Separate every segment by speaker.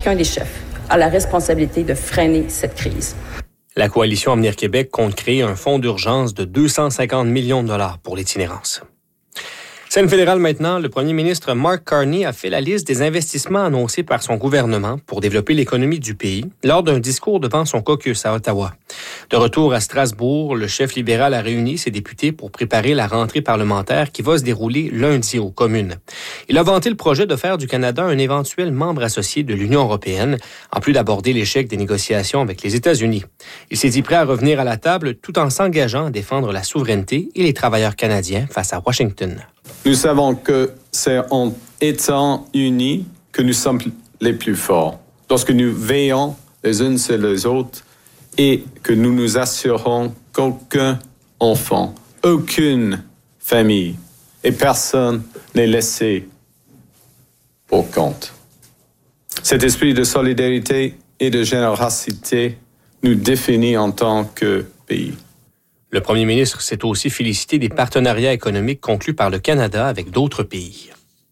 Speaker 1: qu'un des chefs a la responsabilité de freiner cette crise.
Speaker 2: La coalition Avenir Québec compte créer un fonds d'urgence de 250 millions de dollars pour l'itinérance. Scène fédérale maintenant, le premier ministre Mark Carney a fait la liste des investissements annoncés par son gouvernement pour développer l'économie du pays lors d'un discours devant son caucus à Ottawa. De retour à Strasbourg, le chef libéral a réuni ses députés pour préparer la rentrée parlementaire qui va se dérouler lundi aux communes. Il a vanté le projet de faire du Canada un éventuel membre associé de l'Union européenne, en plus d'aborder l'échec des négociations avec les États-Unis. Il s'est dit prêt à revenir à la table tout en s'engageant à défendre la souveraineté et les travailleurs canadiens face à Washington.
Speaker 3: Nous savons que c'est en étant unis que nous sommes les plus forts. Lorsque nous veillons les uns sur les autres et que nous nous assurons qu'aucun enfant, aucune famille et personne n'est laissé pour compte. Cet esprit de solidarité et de générosité nous définit en tant que pays.
Speaker 2: Le premier ministre s'est aussi félicité des partenariats économiques conclus par le Canada avec d'autres pays.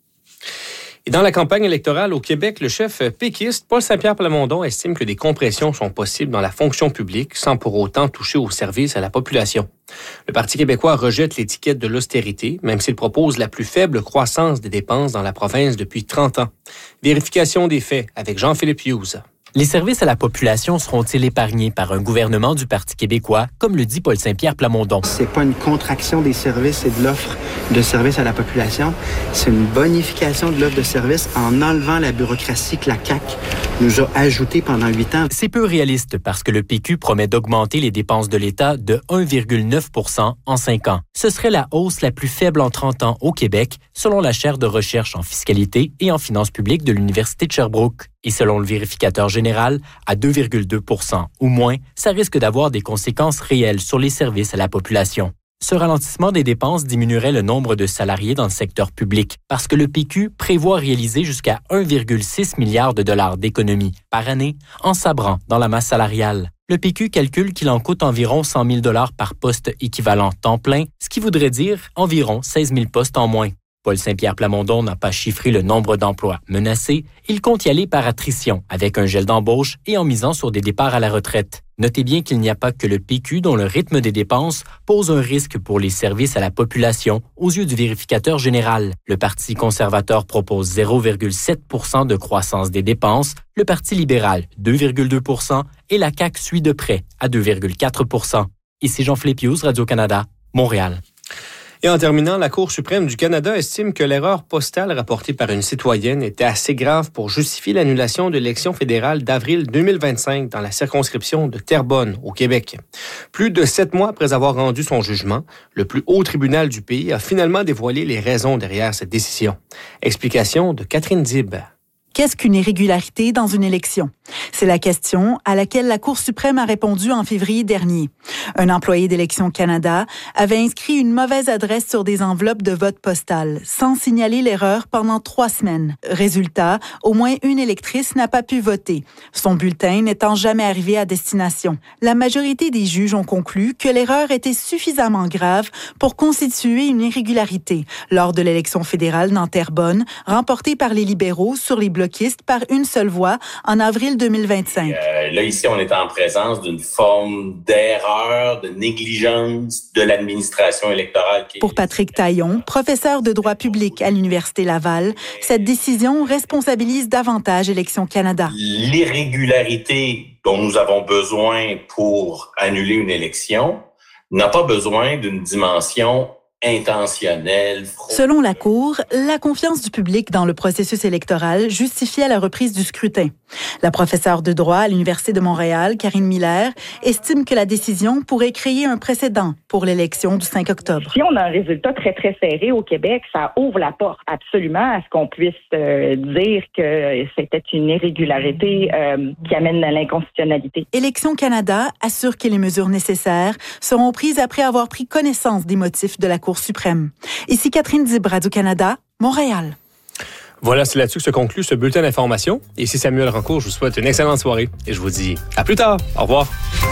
Speaker 2: Et dans la campagne électorale au Québec, le chef péquiste Paul Saint-Pierre Plamondon estime que des compressions sont possibles dans la fonction publique sans pour autant toucher aux services à la population. Le Parti québécois rejette l'étiquette de l'austérité, même s'il propose la plus faible croissance des dépenses dans la province depuis 30 ans. Vérification des faits avec Jean-Philippe Hughes.
Speaker 4: Les services à la population seront-ils épargnés par un gouvernement du Parti québécois, comme le dit Paul Saint-Pierre Plamondon?
Speaker 5: C'est pas une contraction des services et de l'offre de services à la population. C'est une bonification de l'offre de services en enlevant la bureaucratie que la CAQ nous a ajoutée pendant 8 ans.
Speaker 4: C'est peu réaliste parce que le PQ promet d'augmenter les dépenses de l'État de 1,9 % en 5 ans. Ce serait la hausse la plus faible en 30 ans au Québec, selon la chaire de recherche en fiscalité et en finances publiques de l'Université de Sherbrooke. Et selon le vérificateur général, à 2,2 % ou moins, ça risque d'avoir des conséquences réelles sur les services à la population. Ce ralentissement des dépenses diminuerait le nombre de salariés dans le secteur public parce que le PQ prévoit réaliser jusqu'à 1,6 milliard de dollars d'économies par année en sabrant dans la masse salariale. Le PQ calcule qu'il en coûte environ 100 000 dollars par poste équivalent temps plein, ce qui voudrait dire environ 16 000 postes en moins. Paul Saint-Pierre Plamondon n'a pas chiffré le nombre d'emplois menacés. Il compte y aller par attrition, avec un gel d'embauche et en misant sur des départs à la retraite. Notez bien qu'il n'y a pas que le PQ dont le rythme des dépenses pose un risque pour les services à la population aux yeux du vérificateur général. Le Parti conservateur propose 0,7 % de croissance des dépenses, le Parti libéral 2,2 % et la CAQ suit de près à 2,4 %. Ici Jean-Philippe Hughes, Radio-Canada, Montréal.
Speaker 2: Et en terminant, la Cour suprême du Canada estime que l'erreur postale rapportée par une citoyenne était assez grave pour justifier l'annulation de l'élection fédérale d'avril 2025 dans la circonscription de Terrebonne, au Québec. Plus de 7 mois après avoir rendu son jugement, le plus haut tribunal du pays a finalement dévoilé les raisons derrière cette décision. Explication de Catherine Dib.
Speaker 6: Qu'est-ce qu'une irrégularité dans une élection? C'est la question à laquelle la Cour suprême a répondu en février dernier. Un employé d'Élections Canada avait inscrit une mauvaise adresse sur des enveloppes de vote postal, sans signaler l'erreur pendant 3 semaines. Résultat, au moins une électrice n'a pas pu voter, son bulletin n'étant jamais arrivé à destination. La majorité des juges ont conclu que l'erreur était suffisamment grave pour constituer une irrégularité lors de l'élection fédérale dans Terrebonne, remportée par les libéraux sur les bloquistes par une seule voix en avril 2025.
Speaker 7: Là, ici, on est en présence d'une forme d'erreur, de négligence de l'administration électorale.
Speaker 6: Pour Patrick Taillon, professeur de droit public à l'Université Laval, cette décision responsabilise davantage Élections Canada.
Speaker 7: L'irrégularité dont nous avons besoin pour annuler une élection n'a pas besoin d'une dimension intentionnel.
Speaker 6: Selon la Cour, la confiance du public dans le processus électoral justifiait la reprise du scrutin. La professeure de droit à l'Université de Montréal, Karine Miller, estime que la décision pourrait créer un précédent pour l'élection du 5 octobre.
Speaker 8: Si on a un résultat très, très serré au Québec, ça ouvre la porte absolument à ce qu'on puisse dire que c'était une irrégularité qui amène à l'inconstitutionnalité.
Speaker 6: Élections Canada assure que les mesures nécessaires seront prises après avoir pris connaissance des motifs de la Cour suprême. Ici Catherine Dib, Radio-Canada, Montréal.
Speaker 2: Voilà, c'est là-dessus que se conclut ce bulletin d'information. Ici Samuel Rancourt, je vous souhaite une excellente soirée et je vous dis à plus tard. Au revoir.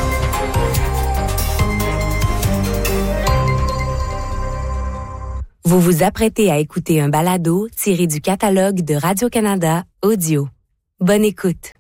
Speaker 9: Vous vous apprêtez à écouter un balado tiré du catalogue de Radio-Canada Audio. Bonne écoute.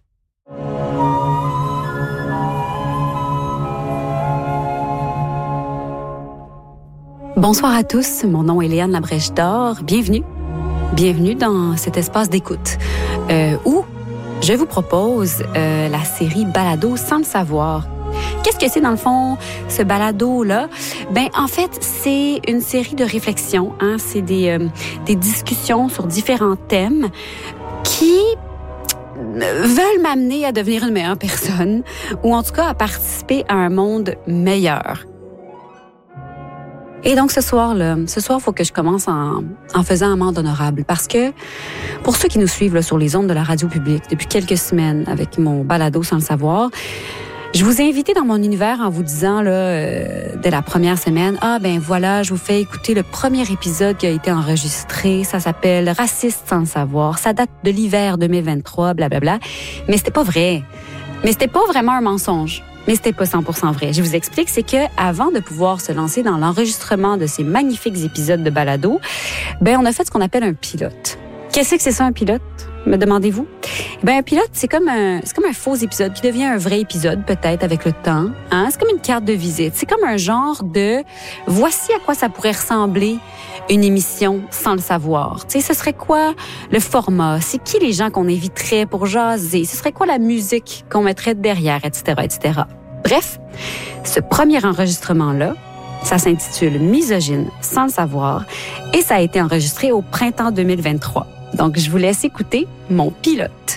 Speaker 9: Bonsoir à tous, mon nom est Léane Labrèche-Dor. Bienvenue dans cet espace d'écoute où je vous propose la série Balado sans le savoir. Qu'est-ce que c'est dans le fond, ce balado-là? En fait, c'est une série de réflexions. C'est des discussions sur différents thèmes qui veulent m'amener à devenir une meilleure personne ou en tout cas à participer à un monde meilleur. Et donc ce soir, il faut que je commence en faisant amende honorable parce que pour ceux qui nous suivent là, sur les ondes de la radio publique depuis quelques semaines avec mon balado sans le savoir, je vous ai invité dans mon univers en vous disant dès la première semaine, je vous fais écouter le premier épisode qui a été enregistré, ça s'appelle Raciste sans le savoir, ça date de l'hiver 2023, blablabla. Mais c'était pas vrai. Mais c'était pas vraiment un mensonge. Mais c'était pas 100% vrai. Je vous explique, c'est que avant de pouvoir se lancer dans l'enregistrement de ces magnifiques épisodes de balado, on a fait ce qu'on appelle un pilote. Qu'est-ce que c'est ça, un pilote? Me demandez-vous? Un pilote, c'est comme un faux épisode qui devient un vrai épisode, peut-être, avec le temps. C'est comme une carte de visite. C'est comme un genre de voici à quoi ça pourrait ressembler une émission sans le savoir. Tu sais, ce serait quoi le format? C'est qui les gens qu'on inviterait pour jaser? Ce serait quoi la musique qu'on mettrait derrière, etc., etc. Bref, ce premier enregistrement-là, ça s'intitule Misogyne sans le savoir et ça a été enregistré au printemps 2023. Donc, je vous laisse écouter mon pilote.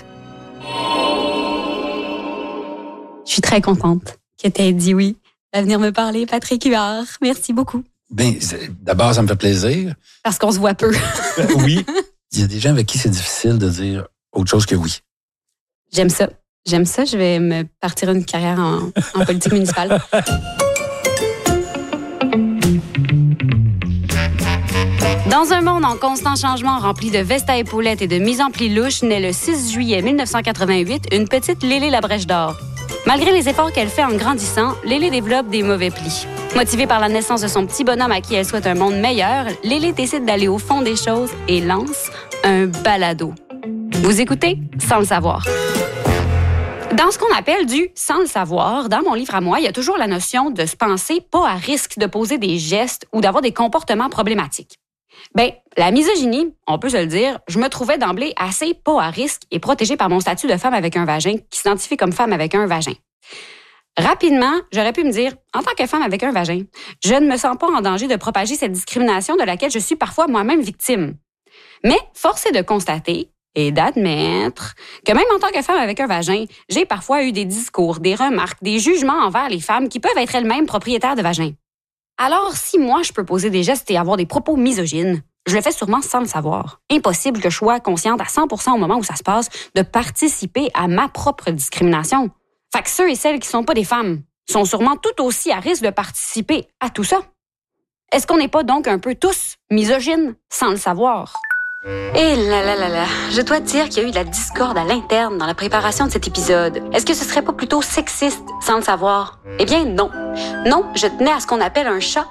Speaker 9: Je suis très contente que tu aies dit oui à venir me parler, Patrick Huard. Merci beaucoup.
Speaker 10: D'abord, ça me fait plaisir.
Speaker 9: Parce qu'on se voit peu.
Speaker 10: Oui. Il y a des gens avec qui c'est difficile de dire autre chose que oui.
Speaker 9: J'aime ça. Je vais me partir une carrière en politique municipale. Dans un monde en constant changement rempli de vestes à épaulettes et de mise en pli louche, naît le 6 juillet 1988 une petite Lélé Labrèche-Dor. Malgré les efforts qu'elle fait en grandissant, Lélé développe des mauvais plis. Motivée par la naissance de son petit bonhomme à qui elle souhaite un monde meilleur, Lélé décide d'aller au fond des choses et lance un balado. Vous écoutez sans le savoir. Dans ce qu'on appelle du sans le savoir, dans mon livre à moi, il y a toujours la notion de se penser pas à risque de poser des gestes ou d'avoir des comportements problématiques. La misogynie, on peut se le dire, je me trouvais d'emblée assez pas à risque et protégée par mon statut de femme avec un vagin qui s'identifie comme femme avec un vagin. Rapidement, j'aurais pu me dire, en tant que femme avec un vagin, je ne me sens pas en danger de propager cette discrimination de laquelle je suis parfois moi-même victime. Mais force est de constater et d'admettre que même en tant que femme avec un vagin, j'ai parfois eu des discours, des remarques, des jugements envers les femmes qui peuvent être elles-mêmes propriétaires de vagins. Alors, si moi, je peux poser des gestes et avoir des propos misogynes, je le fais sûrement sans le savoir. Impossible que je sois consciente à 100% au moment où ça se passe de participer à ma propre discrimination. Fait que ceux et celles qui sont pas des femmes sont sûrement tout aussi à risque de participer à tout ça. Est-ce qu'on n'est pas donc un peu tous misogynes sans le savoir? Et là, je dois te dire qu'il y a eu de la discorde à l'interne dans la préparation de cet épisode. Est-ce que ce serait pas plutôt sexiste sans le savoir? Eh bien, non. Non, je tenais à ce qu'on appelle un chat.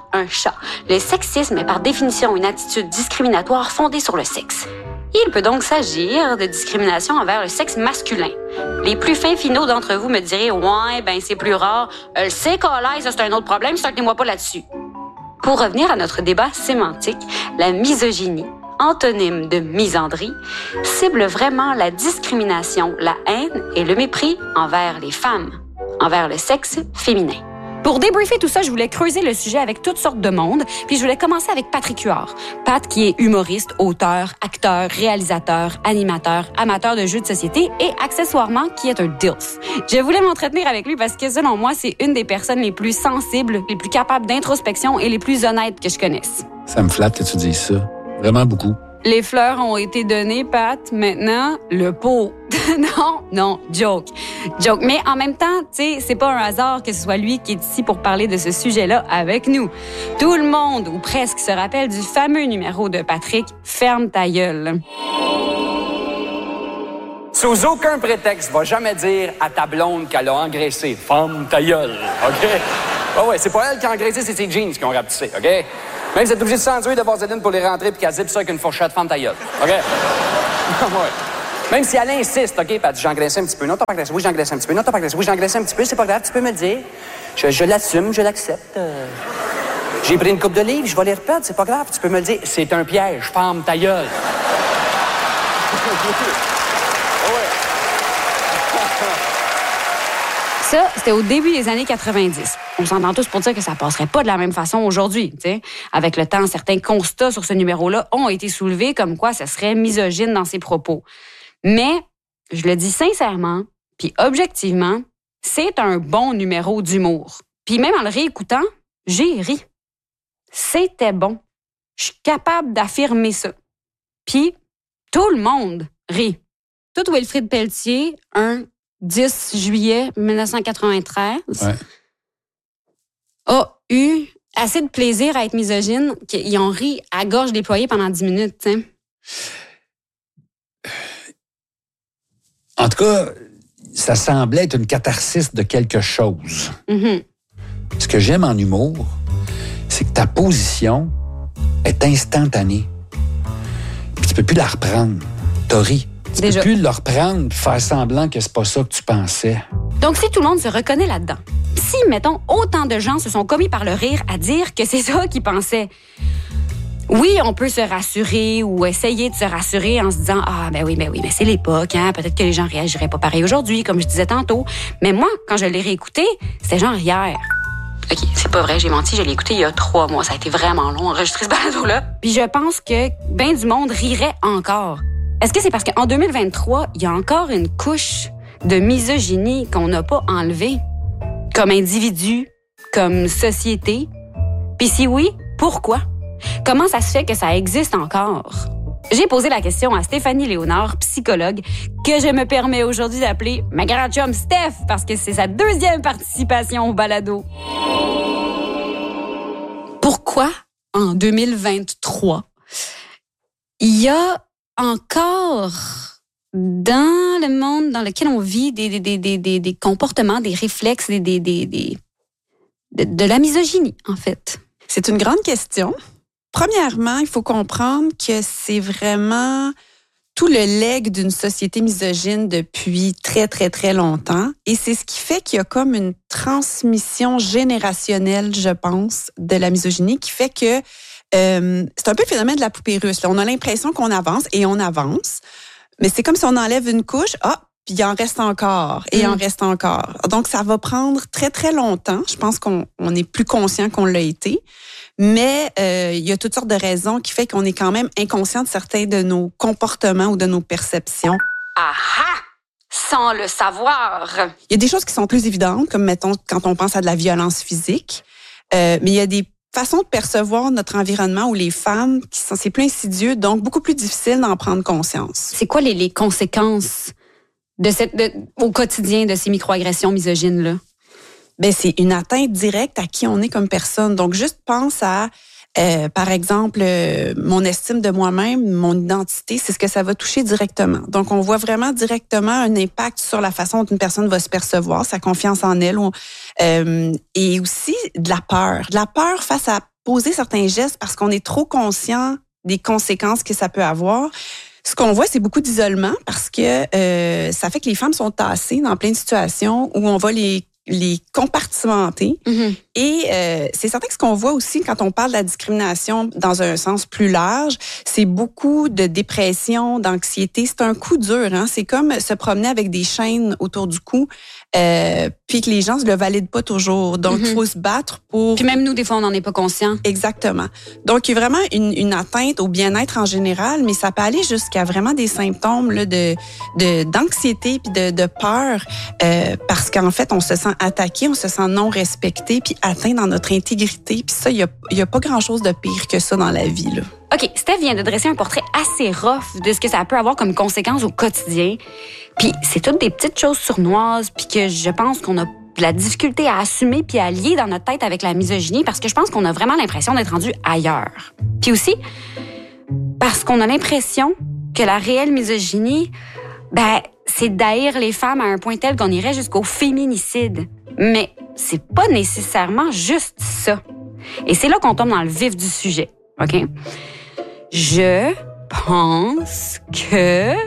Speaker 9: Le sexisme est par définition une attitude discriminatoire fondée sur le sexe. Il peut donc s'agir de discrimination envers le sexe masculin. Les plus fins finaux d'entre vous me diraient « Ouais, c'est plus rare. Le sais qu'à ça c'est un autre problème, sortez-moi pas là-dessus. » Pour revenir à notre débat sémantique, la misogynie, antonyme de misandrie, cible vraiment la discrimination, la haine et le mépris envers les femmes, envers le sexe féminin. Pour débriefer tout ça, je voulais creuser le sujet avec toutes sortes de monde, puis je voulais commencer avec Patrick Huard. Pat qui est humoriste, auteur, acteur, réalisateur, animateur, amateur de jeux de société et accessoirement qui est un DILF. Je voulais m'entretenir avec lui parce que selon moi, c'est une des personnes les plus sensibles, les plus capables d'introspection et les plus honnêtes que je connaisse.
Speaker 10: Ça me flatte que tu dises ça. Vraiment beaucoup.
Speaker 9: Les fleurs ont été données, Pat. Maintenant, le pot. non, joke. Mais en même temps, tu sais, c'est pas un hasard que ce soit lui qui est ici pour parler de ce sujet-là avec nous. Tout le monde, ou presque, se rappelle du fameux numéro de Patrick, « Ferme ta gueule ».
Speaker 11: Sous aucun prétexte, va jamais dire à ta blonde qu'elle a engraissé. « Ferme ta gueule », OK? Ouais, c'est pas elle qui a engraissé, c'est ses jeans qui ont rapetissé, OK? Même si vous êtes obligé de s'enduire de vaseline pour les rentrer puis qu'elle zippe ça avec une fourchette, ferme ta gueule. OK? Ouais. Même si elle insiste, OK, puis elle dit, j'engraisse un petit peu. Non, t'as pas engraissé. Oui, j'engraisse un petit peu. Non, t'as pas engraissé. Oui, j'engraisse un petit peu. C'est pas grave, tu peux me le dire. Je l'assume, je l'accepte. J'ai pris une coupe de livres, je vais les reperdre, c'est pas grave, tu peux me le dire. C'est un piège, ferme ta gueule.
Speaker 9: Ça, c'était au début des années 90. On s'entend tous pour dire que ça passerait pas de la même façon aujourd'hui. T'sais. Avec le temps, certains constats sur ce numéro-là ont été soulevés comme quoi ce serait misogyne dans ses propos. Mais, je le dis sincèrement, puis objectivement, c'est un bon numéro d'humour. Puis même en le réécoutant, j'ai ri. C'était bon. Je suis capable d'affirmer ça. Puis, tout le monde rit. Tout Wilfrid Pelletier, un 10 juillet 1993, a eu assez de plaisir à être misogyne qu'ils ont ri à gorge déployée pendant 10 minutes. T'sais.
Speaker 10: En tout cas, ça semblait être une catharsis de quelque chose.
Speaker 9: Mm-hmm.
Speaker 10: Ce que j'aime en humour, c'est que ta position est instantanée. Puis tu peux plus la reprendre. T'as ri. Tu peux plus le reprendre et faire semblant que c'est pas ça que tu pensais.
Speaker 9: Donc, si tout le monde se reconnaît là-dedans, si, mettons, autant de gens se sont commis par le rire à dire que c'est ça qu'ils pensaient, oui, on peut se rassurer ou essayer de se rassurer en se disant « Ah, ben oui, mais c'est l'époque, hein, peut-être que les gens réagiraient pas pareil aujourd'hui, comme je disais tantôt. » Mais moi, quand je l'ai réécouté, c'était genre hier. OK, c'est pas vrai, j'ai menti, je l'ai écouté il y a 3 mois. Ça a été vraiment long, enregistrer ce balado-là. Puis je pense que ben du monde rirait encore. Est-ce que c'est parce qu'en 2023, il y a encore une couche de misogynie qu'on n'a pas enlevée? Comme individu, comme société? Puis si oui, pourquoi? Comment ça se fait que ça existe encore? J'ai posé la question à Stéphanie Léonard, psychologue, que je me permets aujourd'hui d'appeler ma grande chum Steph, parce que c'est sa 2e participation au balado. Pourquoi, en 2023, il y a encore dans le monde dans lequel on vit des comportements, des réflexes, de la misogynie, en fait?
Speaker 12: C'est une grande question. Premièrement, il faut comprendre que c'est vraiment tout le legs d'une société misogyne depuis très, très, très longtemps. Et c'est ce qui fait qu'il y a comme une transmission générationnelle, je pense, de la misogynie qui fait que c'est un peu le phénomène de la poupée russe. Là, on a l'impression qu'on avance et on avance, mais c'est comme si on enlève une couche, puis il en reste encore et il en reste encore. Donc, ça va prendre très, très longtemps. Je pense qu'on est plus conscient qu'on l'a été. Mais il y a toutes sortes de raisons qui fait qu'on est quand même inconscient de certains de nos comportements ou de nos perceptions.
Speaker 9: Aha! Sans le savoir!
Speaker 12: Il y a des choses qui sont plus évidentes, comme, mettons, quand on pense à de la violence physique. Mais il y a des façons de percevoir notre environnement où les femmes, c'est plus insidieux, donc beaucoup plus difficile d'en prendre conscience.
Speaker 9: C'est quoi les conséquences au quotidien de ces microagressions misogynes-là?
Speaker 12: Ben, c'est une atteinte directe à qui on est comme personne. Donc, juste pense à, par exemple, mon estime de moi-même, mon identité, c'est ce que ça va toucher directement. Donc, on voit vraiment directement un impact sur la façon dont une personne va se percevoir, sa confiance en elle. Et aussi de la peur. De la peur face à poser certains gestes parce qu'on est trop conscient des conséquences que ça peut avoir. Ce qu'on voit, c'est beaucoup d'isolement parce que ça fait que les femmes sont tassées dans plein de situations où on va les compartimenter. Mm-hmm. Et c'est certain que ce qu'on voit aussi quand on parle de la discrimination dans un sens plus large, c'est beaucoup de dépression, d'anxiété. C'est un coup dur, hein? C'est comme se promener avec des chaînes autour du cou, puis que les gens ne le valident pas toujours. Donc, il faut se battre pour...
Speaker 9: Puis même nous, des fois, on n'en est pas conscient.
Speaker 12: Exactement. Donc, il y a vraiment une atteinte au bien-être en général, mais ça peut aller jusqu'à vraiment des symptômes là, d'anxiété puis de peur, parce qu'en fait, on se sent attaqué, on se sent non respecté, puis atteint dans notre intégrité. Puis ça, il y a pas grand-chose de pire que ça dans la vie, là.
Speaker 9: OK, Steph vient de dresser un portrait assez rough de ce que ça peut avoir comme conséquence au quotidien. Puis c'est toutes des petites choses sournoises, puis que je pense qu'on a de la difficulté à assumer puis à lier dans notre tête avec la misogynie, parce que je pense qu'on a vraiment l'impression d'être rendu ailleurs. Puis aussi, parce qu'on a l'impression que la réelle misogynie, c'est d'haïr les femmes à un point tel qu'on irait jusqu'au féminicide. Mais c'est pas nécessairement juste ça. Et c'est là qu'on tombe dans le vif du sujet, OK? Je pense que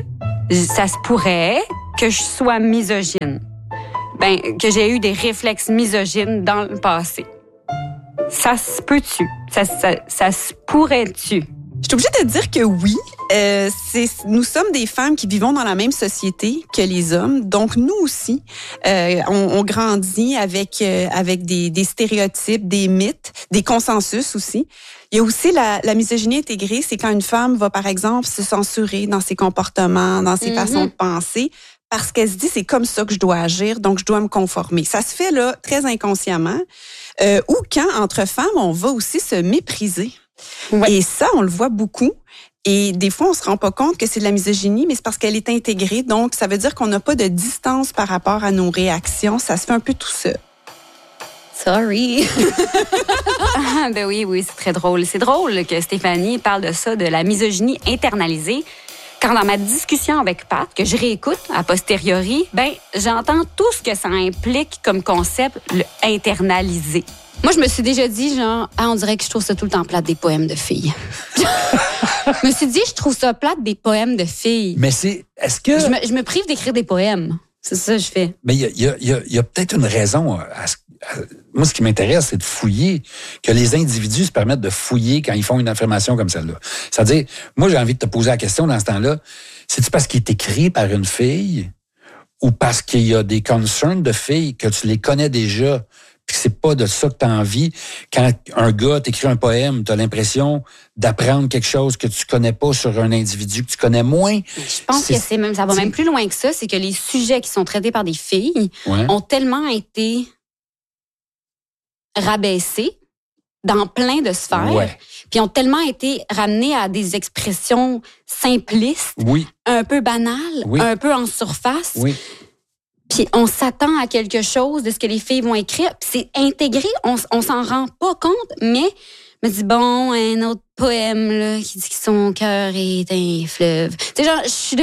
Speaker 9: ça se pourrait que je sois misogyne. Que j'ai eu des réflexes misogynes dans le passé. Ça se peut-tu? Ça se pourrait-tu?
Speaker 12: Je suis obligée de te dire que oui. Nous sommes des femmes qui vivons dans la même société que les hommes. Donc, nous aussi, on grandit avec des stéréotypes, des mythes, des consensus aussi. Il y a aussi la misogynie intégrée, c'est quand une femme va, par exemple, se censurer dans ses comportements, dans ses façons de penser, parce qu'elle se dit, c'est comme ça que je dois agir, donc je dois me conformer. Ça se fait là très inconsciemment. Ou quand, entre femmes, on va aussi se mépriser. Ouais. Et ça, on le voit beaucoup. Et des fois, on se rend pas compte que c'est de la misogynie, mais c'est parce qu'elle est intégrée. Donc, ça veut dire qu'on n'a pas de distance par rapport à nos réactions. Ça se fait un peu tout seul.
Speaker 9: Sorry. Oui, c'est très drôle. C'est drôle que Stéphanie parle de ça, de la misogynie internalisée. Quand dans ma discussion avec Pat, que je réécoute a posteriori, j'entends tout ce que ça implique comme concept, le internaliser. Moi, je me suis déjà dit, on dirait que je trouve ça tout le temps plate des poèmes de filles. Je me suis dit, je trouve ça plate des poèmes de filles.
Speaker 10: Mais est-ce que...
Speaker 9: Je me prive d'écrire des poèmes. C'est ça que je fais.
Speaker 10: Mais il y a peut-être une raison. Moi, ce qui m'intéresse, c'est de fouiller, que les individus se permettent de fouiller quand ils font une affirmation comme celle-là. C'est-à-dire, moi, j'ai envie de te poser la question dans ce temps-là, c'est-tu parce qu'il est écrit par une fille ou parce qu'il y a des concerns de filles que tu les connais déjà puis que c'est pas de ça que tu as envie? Quand un gars t'écrit un poème, tu as l'impression d'apprendre quelque chose que tu connais pas sur un individu que tu connais moins.
Speaker 9: Je pense que ça va même plus loin que ça, c'est que les sujets qui sont traités par des filles ont tellement été rabaissés dans plein de sphères, puis ont tellement été ramenés à des expressions simplistes, un peu banales, un peu en surface. Puis on s'attend à quelque chose de ce que les filles vont écrire, puis c'est intégré, on s'en rend pas compte, mais je me dis, un autre poème là, qui dit que son cœur est un fleuve. Tu sais,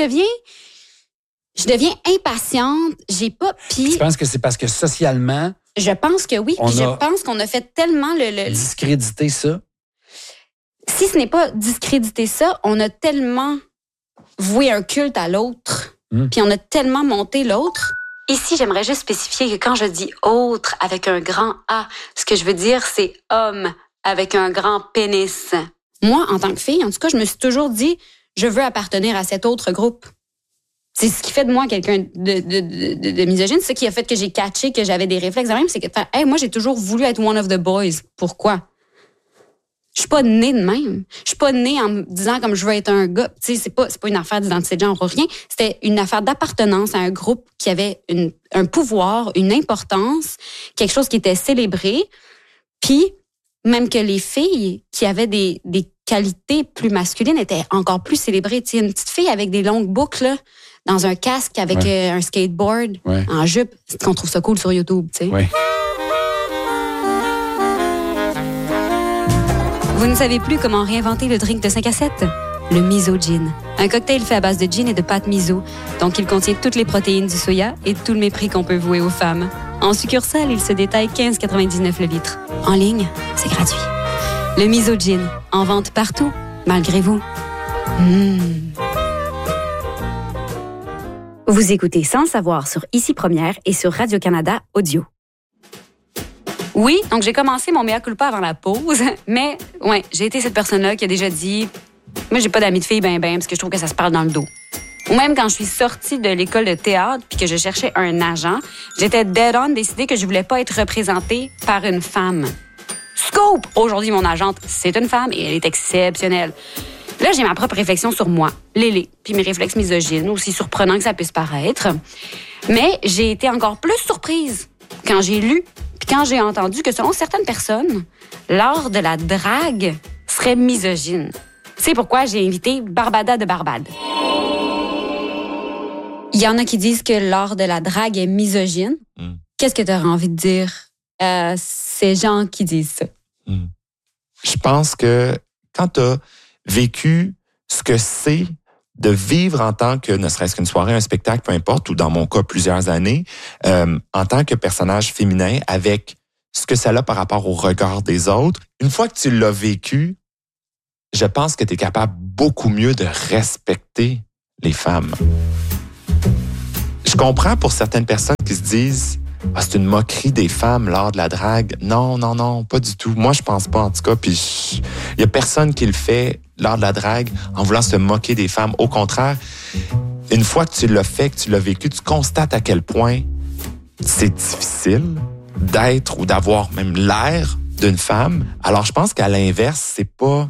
Speaker 9: je deviens impatiente, j'ai pas... Puis
Speaker 10: tu penses que c'est parce que socialement...
Speaker 9: Je pense que oui, puis je pense qu'on a fait tellement le...
Speaker 10: Discréditer ça?
Speaker 9: Si ce n'est pas discréditer ça, on a tellement voué un culte à l'autre, puis on a tellement monté l'autre. Ici, j'aimerais juste spécifier que quand je dis « autre » avec un grand A, ce que je veux dire, c'est « homme » avec un grand pénis. Moi, en tant que fille, en tout cas, je me suis toujours dit « je veux appartenir à cet autre groupe ». C'est ce qui fait de moi quelqu'un de misogyne. C'est ce qui a fait que j'ai catché que j'avais des réflexes. Même, c'est que moi, j'ai toujours voulu être one of the boys. Pourquoi? Je suis pas née de même. Je suis pas née en me disant comme je veux être un gars. Tu sais, c'est pas une affaire d'identité de genre ou rien. C'était une affaire d'appartenance à un groupe qui avait un pouvoir, une importance, quelque chose qui était célébré. Puis, même que les filles qui avaient des qualités plus masculines étaient encore plus célébrées. Tu sais, une petite fille avec des longues boucles, là, dans un casque avec un skateboard, en jupe, c'est qu'on trouve ça cool sur YouTube, tu sais. Vous ne savez plus comment réinventer le drink de 5 à 7? Le Miso Gin. Un cocktail fait à base de gin et de pâte miso. Donc, il contient toutes les protéines du soya et tout le mépris qu'on peut vouer aux femmes. En succursale, il se détaille 15,99 le litre. En ligne, c'est gratuit. Le Miso Gin. En vente partout, malgré vous. Vous écoutez Sans le savoir sur Ici Première et sur Radio-Canada Audio. Oui, donc j'ai commencé mon mea culpa avant la pause, mais j'ai été cette personne-là qui a déjà dit « Moi, j'ai pas d'amis de filles parce que je trouve que ça se parle dans le dos. » Ou même quand je suis sortie de l'école de théâtre puis que je cherchais un agent, j'étais dead on décidée que je voulais pas être représentée par une femme. Scoop! Aujourd'hui, mon agente, c'est une femme et elle est exceptionnelle. Là, j'ai ma propre réflexion sur moi, Lélé, puis mes réflexes misogynes, aussi surprenants que ça puisse paraître. Mais j'ai été encore plus surprise quand j'ai lu, puis quand j'ai entendu que selon certaines personnes, l'art de la drague serait misogyne. C'est pourquoi j'ai invité Barbada de Barbade. Il y en a qui disent que l'art de la drague est misogyne. Qu'est-ce que tu aurais envie de dire à ces gens qui disent ça?
Speaker 13: Je pense que quand tu as vécu ce que c'est de vivre en tant que, ne serait-ce qu'une soirée, un spectacle, peu importe, ou dans mon cas, plusieurs années, en tant que personnage féminin, avec ce que ça a par rapport au regard des autres, une fois que tu l'as vécu, je pense que tu es capable beaucoup mieux de respecter les femmes. Je comprends pour certaines personnes qui se disent « c'est une moquerie des femmes lors de la drague ». Non, pas du tout. Moi, je pense pas, en tout cas. Puis, il y a personne qui le fait lors de la drague en voulant se moquer des femmes. Au contraire, une fois que tu l'as fait, que tu l'as vécu, tu constates à quel point c'est difficile d'être ou d'avoir même l'air d'une femme. Alors, je pense qu'à l'inverse, c'est pas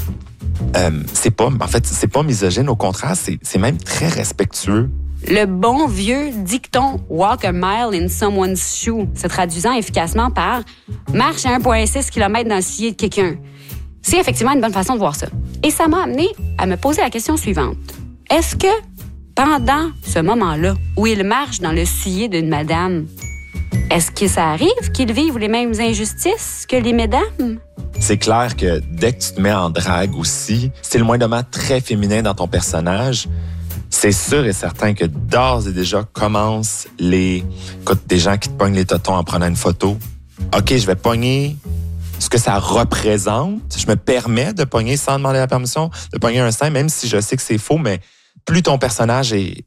Speaker 13: misogyne. Au contraire, c'est même très respectueux.
Speaker 9: Le bon vieux dicton « walk a mile in someone's shoe » se traduisant efficacement par « marche à 1,6 km dans le soulier de quelqu'un ». C'est effectivement une bonne façon de voir ça. Et ça m'a amené à me poser la question suivante. Est-ce que pendant ce moment-là où il marche dans le soulier d'une madame, est-ce que ça arrive qu'ils vivent les mêmes injustices que les mesdames?
Speaker 13: C'est clair que dès que tu te mets en drague aussi, c'est le moindrement très féminin dans ton personnage. C'est sûr et certain que d'ores et déjà commencent des gens qui te pognent les totons en prenant une photo. OK, je vais pogner ce que ça représente. Je me permets de pogner sans demander la permission, de pogner un sein, même si je sais que c'est faux, mais plus ton personnage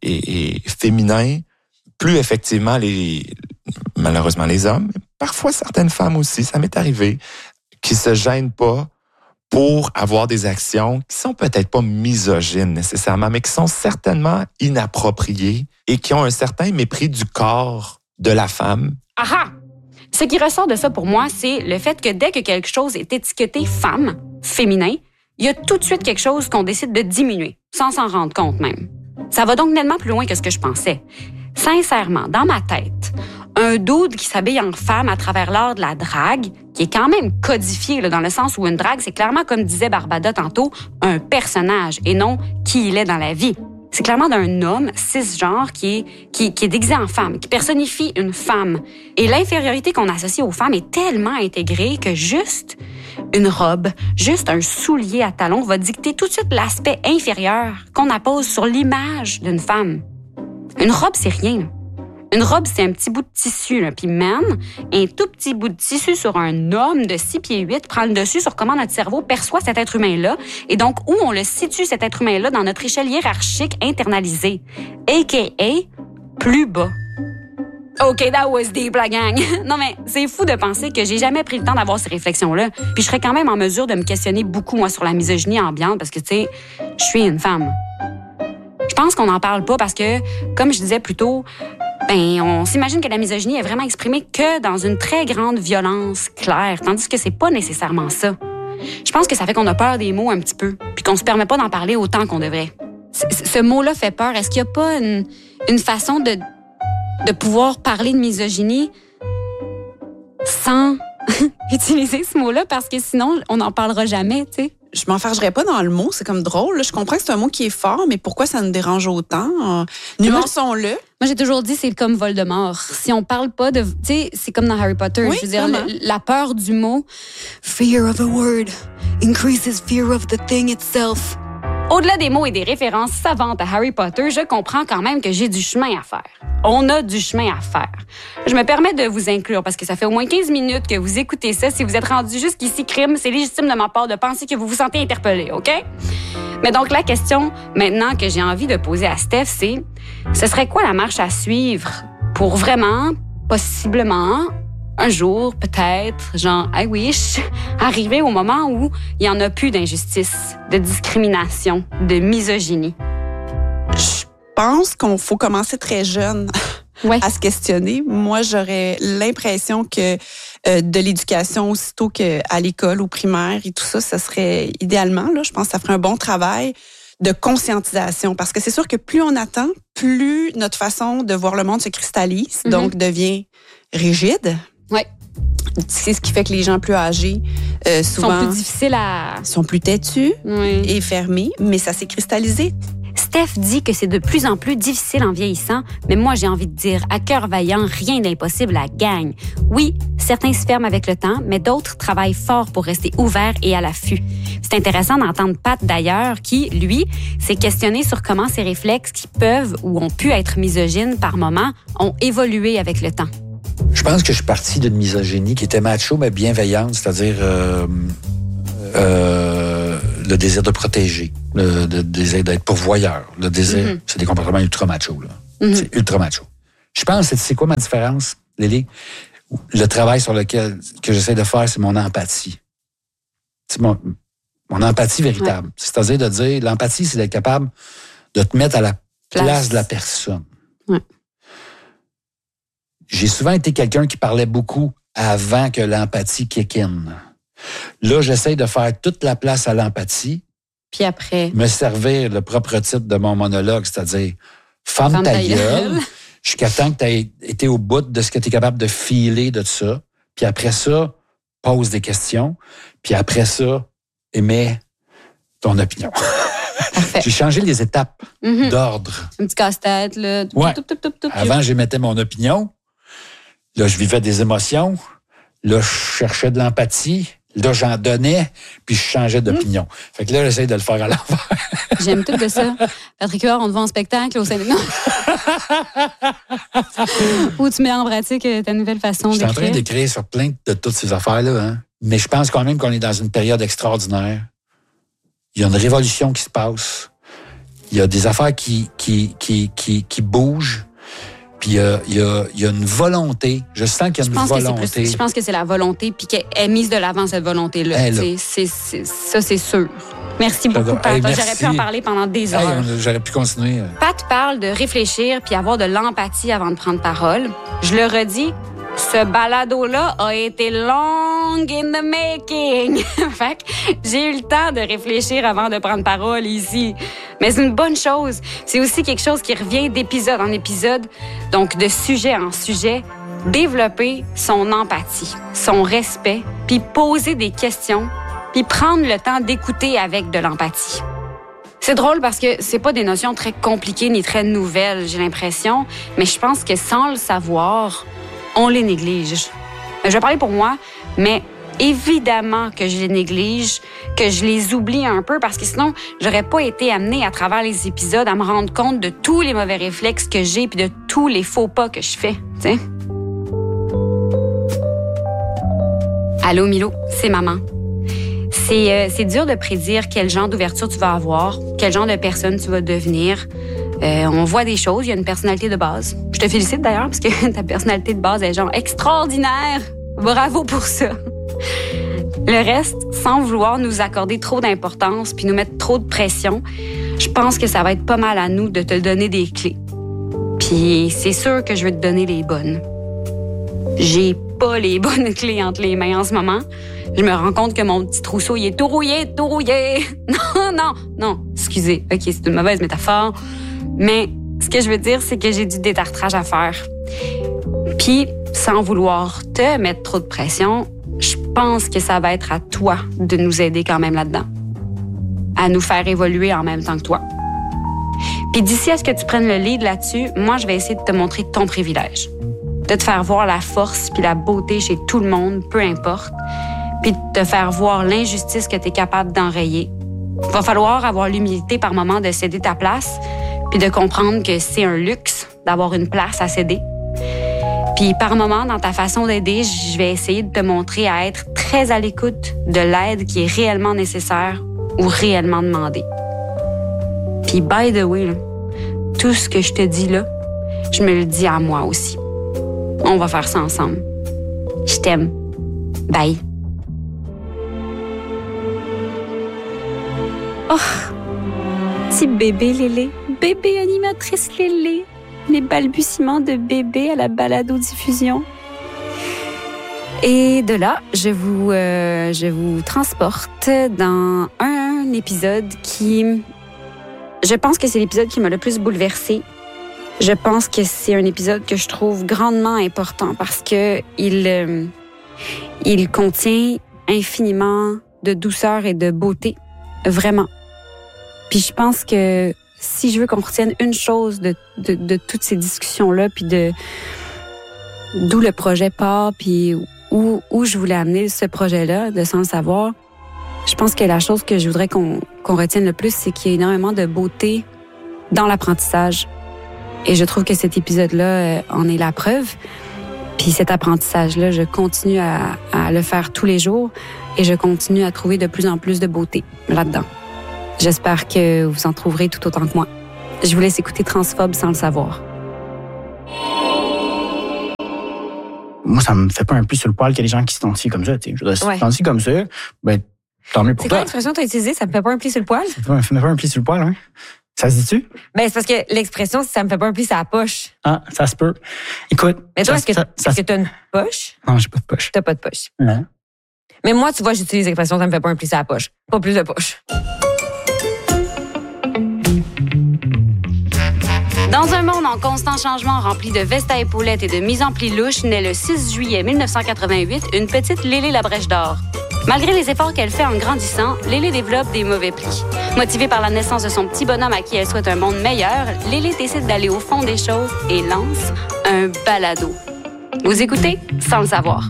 Speaker 13: est féminin, plus effectivement, malheureusement les hommes, parfois certaines femmes aussi, ça m'est arrivé, qui se gênent pas pour avoir des actions qui sont peut-être pas misogynes nécessairement, mais qui sont certainement inappropriées et qui ont un certain mépris du corps de la femme.
Speaker 9: Aha! Ce qui ressort de ça pour moi, c'est le fait que dès que quelque chose est étiqueté femme, féminin, il y a tout de suite quelque chose qu'on décide de diminuer, sans s'en rendre compte même. Ça va donc nettement plus loin que ce que je pensais. Sincèrement, dans ma tête, un dude qui s'habille en femme à travers l'art de la drague, qui est quand même codifié là, dans le sens où une drague, c'est clairement, comme disait Barbada tantôt, un personnage et non qui il est dans la vie. C'est clairement d'un homme cisgenre qui est déguisé en femme, qui personnifie une femme. Et l'infériorité qu'on associe aux femmes est tellement intégrée que juste une robe, juste un soulier à talons va dicter tout de suite l'aspect inférieur qu'on appose sur l'image d'une femme. Une robe, c'est rien. Là. Une robe, c'est un petit bout de tissu. Là. Puis man, un tout petit bout de tissu sur un homme de 6 pieds 8 prend le dessus sur comment notre cerveau perçoit cet être humain-là et donc où on le situe, cet être humain-là, dans notre échelle hiérarchique internalisée, a.k.a. plus bas. OK, that was deep, la gang. Non, mais c'est fou de penser que j'ai jamais pris le temps d'avoir ces réflexions-là. Puis je serais quand même en mesure de me questionner beaucoup, moi, sur la misogynie ambiante parce que, tu sais, je suis une femme. Je pense qu'on n'en parle pas parce que, comme je disais plus tôt, on s'imagine que la misogynie est vraiment exprimée que dans une très grande violence claire, tandis que c'est pas nécessairement ça. Je pense que ça fait qu'on a peur des mots un petit peu, puis qu'on se permet pas d'en parler autant qu'on devrait. Ce mot-là fait peur. Est-ce qu'il y a pas une façon de pouvoir parler de misogynie sans utiliser ce mot-là? Parce que sinon, on n'en parlera jamais, tu sais.
Speaker 12: Je m'enfargerais pas dans le mot, c'est comme drôle. Là. Je comprends que c'est un mot qui est fort, mais pourquoi ça nous dérange autant? Nuançons-le.
Speaker 9: Moi, j'ai toujours dit c'est comme Voldemort. Si on parle pas de... Tu sais, c'est comme dans Harry Potter.
Speaker 12: Oui,
Speaker 9: je veux dire, la peur du mot. Fear of a word increases fear of the thing itself. Au-delà des mots et des références savantes à Harry Potter, je comprends quand même que j'ai du chemin à faire. On a du chemin à faire. Je me permets de vous inclure parce que ça fait au moins 15 minutes que vous écoutez ça. Si vous êtes rendu jusqu'ici, crime, c'est légitime de ma part de penser que vous vous sentez interpellé, OK? Mais donc, la question maintenant que j'ai envie de poser à Steph, c'est ce serait quoi la marche à suivre pour vraiment, possiblement, un jour, peut-être, genre, I wish, arriver au moment où il n'y en a plus d'injustice, de discrimination, de misogynie?
Speaker 12: Je pense qu'on faut commencer très jeune à se questionner. Moi, j'aurais l'impression que de l'éducation, aussitôt qu'à l'école, au primaire et tout ça, ça serait idéalement, là, je pense que ça ferait un bon travail de conscientisation. Parce que c'est sûr que plus on attend, plus notre façon de voir le monde se cristallise, donc devient rigide.
Speaker 9: Oui.
Speaker 12: C'est ce qui fait que les gens plus âgés, souvent...
Speaker 9: sont plus difficiles à...
Speaker 12: sont plus têtus et fermés, mais ça s'est cristallisé.
Speaker 9: Steph dit que c'est de plus en plus difficile en vieillissant, mais moi, j'ai envie de dire, à cœur vaillant, rien d'impossible à gagne. Oui, certains se ferment avec le temps, mais d'autres travaillent fort pour rester ouverts et à l'affût. C'est intéressant d'entendre Pat, d'ailleurs, qui, lui, s'est questionné sur comment ces réflexes qui peuvent ou ont pu être misogynes par moments ont évolué avec le temps.
Speaker 10: Je pense que je suis parti d'une misogynie qui était macho, mais bienveillante, c'est-à-dire le désir de protéger, le désir d'être pourvoyeur, le désir, c'est des comportements ultra machos, là. C'est ultra macho. Je pense, c'est quoi ma différence, Lily? Le travail sur lequel que j'essaie de faire, c'est mon empathie. C'est mon empathie véritable. Ouais. C'est-à-dire de dire, l'empathie, c'est d'être capable de te mettre à la place de la personne.
Speaker 9: Ouais.
Speaker 10: J'ai souvent été quelqu'un qui parlait beaucoup avant que l'empathie kick in. Là, j'essaie de faire toute la place à l'empathie.
Speaker 9: Puis après?
Speaker 10: Me servir le propre titre de mon monologue, c'est-à-dire Femme ta gueule, jusqu'à temps que tu aies été au bout de ce que tu es capable de filer de ça. Puis après ça, pose des questions. Puis après ça, émets ton opinion. J'ai changé les étapes d'ordre.
Speaker 9: Un petit casse-tête, là.
Speaker 10: Ouais. Avant, j'émettais mon opinion. Là, je vivais des émotions. Là, je cherchais de l'empathie. Là, j'en donnais, puis je changeais d'opinion. Fait que là, j'essaie de le faire à l'envers.
Speaker 9: J'aime tout de ça. Patrick Huard, on te voit en spectacle au Sénégal. Où tu mets en pratique ta nouvelle façon d'écrire.
Speaker 10: Je suis en train d'écrire sur plein de toutes ces affaires-là. Hein. Mais je pense quand même qu'on est dans une période extraordinaire. Il y a une révolution qui se passe. Il y a des affaires qui bougent. Puis il y a une volonté. Je sens qu'il y a une volonté.
Speaker 9: Je pense que c'est la volonté, puis qu'elle est mise de l'avant, cette volonté-là. Ça, c'est sûr. Merci beaucoup, Pat. J'aurais pu en parler pendant des heures.
Speaker 10: J'aurais pu continuer.
Speaker 9: Pat parle de réfléchir puis avoir de l'empathie avant de prendre parole. Je le redis, ce balado-là a été long in the making. Fait que j'ai eu le temps de réfléchir avant de prendre parole ici. Mais c'est une bonne chose. C'est aussi quelque chose qui revient d'épisode en épisode, donc de sujet en sujet. Développer son empathie, son respect, puis poser des questions, puis prendre le temps d'écouter avec de l'empathie. C'est drôle parce que c'est pas des notions très compliquées ni très nouvelles, j'ai l'impression, mais je pense que sans le savoir, on les néglige. Je vais parler pour moi, mais évidemment que je les néglige, que je les oublie un peu, parce que sinon, j'aurais pas été amenée à travers les épisodes à me rendre compte de tous les mauvais réflexes que j'ai puis de tous les faux pas que je fais, tu sais. Allô, Milo, c'est maman. C'est dur de prédire quel genre d'ouverture tu vas avoir, quel genre de personne tu vas devenir. On voit des choses, il y a une personnalité de base. Je te félicite d'ailleurs parce que ta personnalité de base est genre extraordinaire. Bravo pour ça. Le reste, sans vouloir nous accorder trop d'importance puis nous mettre trop de pression, je pense que ça va être pas mal à nous de te donner des clés. Puis c'est sûr que je vais te donner les bonnes. J'ai pas les bonnes clés entre les mains en ce moment. Je me rends compte que mon petit trousseau, il est tout rouillé. Non, excusez. OK, c'est une mauvaise métaphore. Mais ce que je veux dire, c'est que j'ai du détartrage à faire. Puis, sans vouloir te mettre trop de pression, je pense que ça va être à toi de nous aider quand même là-dedans. À nous faire évoluer en même temps que toi. Puis d'ici à ce que tu prennes le lead là-dessus, moi, je vais essayer de te montrer ton privilège. De te faire voir la force puis la beauté chez tout le monde, peu importe. Puis de te faire voir l'injustice que tu es capable d'enrayer. Il va falloir avoir l'humilité par moment de céder ta place puis de comprendre que c'est un luxe d'avoir une place à céder. Puis par moment, dans ta façon d'aider, je vais essayer de te montrer à être très à l'écoute de l'aide qui est réellement nécessaire ou réellement demandée. Puis by the way, là, tout ce que je te dis là, je me le dis à moi aussi. On va faire ça ensemble. Je t'aime. Bye. Oh, petit bébé Lélé, bébé animatrice Lélé, les balbutiements de bébé à la balado-diffusion. Et de là, je vous transporte dans un épisode qui... Je pense que c'est l'épisode qui m'a le plus bouleversée. Je pense que c'est un épisode que je trouve grandement important parce que il contient infiniment de douceur et de beauté. Vraiment. Puis je pense que si je veux qu'on retienne une chose de toutes ces discussions-là, puis d'où le projet part, puis où je voulais amener ce projet-là, de sans le savoir, je pense que la chose que je voudrais qu'on retienne le plus, c'est qu'il y a énormément de beauté dans l'apprentissage. Et je trouve que cet épisode-là en est la preuve. Puis cet apprentissage-là, je continue à le faire tous les jours et je continue à trouver de plus en plus de beauté là-dedans. J'espère que vous en trouverez tout autant que moi. Je vous laisse écouter Transphobe sans le savoir.
Speaker 5: Moi, ça me fait pas un pli sur le poil qu'il y a des gens qui s'identifient comme ça. Je veux dire, si tu t'identifient comme ça, ben, tant mieux pour
Speaker 9: toi. C'est quoi l'expression que tu as utilisée? Ça me fait pas un pli sur le poil?
Speaker 5: Ça me fait pas un pli sur le poil, hein? Ça se dit-tu?
Speaker 9: Ben, c'est parce que l'expression, ça me fait pas un pli sur la poche.
Speaker 5: Ah, ça se peut. Écoute.
Speaker 9: Mais toi, est-ce que t'as une poche?
Speaker 5: Non, j'ai pas de poche.
Speaker 9: T'as pas de poche.
Speaker 5: Non.
Speaker 9: Mais moi, tu vois, j'utilise l'expression, ça me fait pas un pli sur la poche. Pas plus de poche. Dans un monde en constant changement rempli de vestes à épaulettes et de mise en pli louche, naît le 6 juillet 1988 une petite Lélé la brèche d'or. Malgré les efforts qu'elle fait en grandissant, Lélé développe des mauvais plis. Motivée par la naissance de son petit bonhomme à qui elle souhaite un monde meilleur, Lélé décide d'aller au fond des choses et lance un balado. Vous écoutez sans le savoir.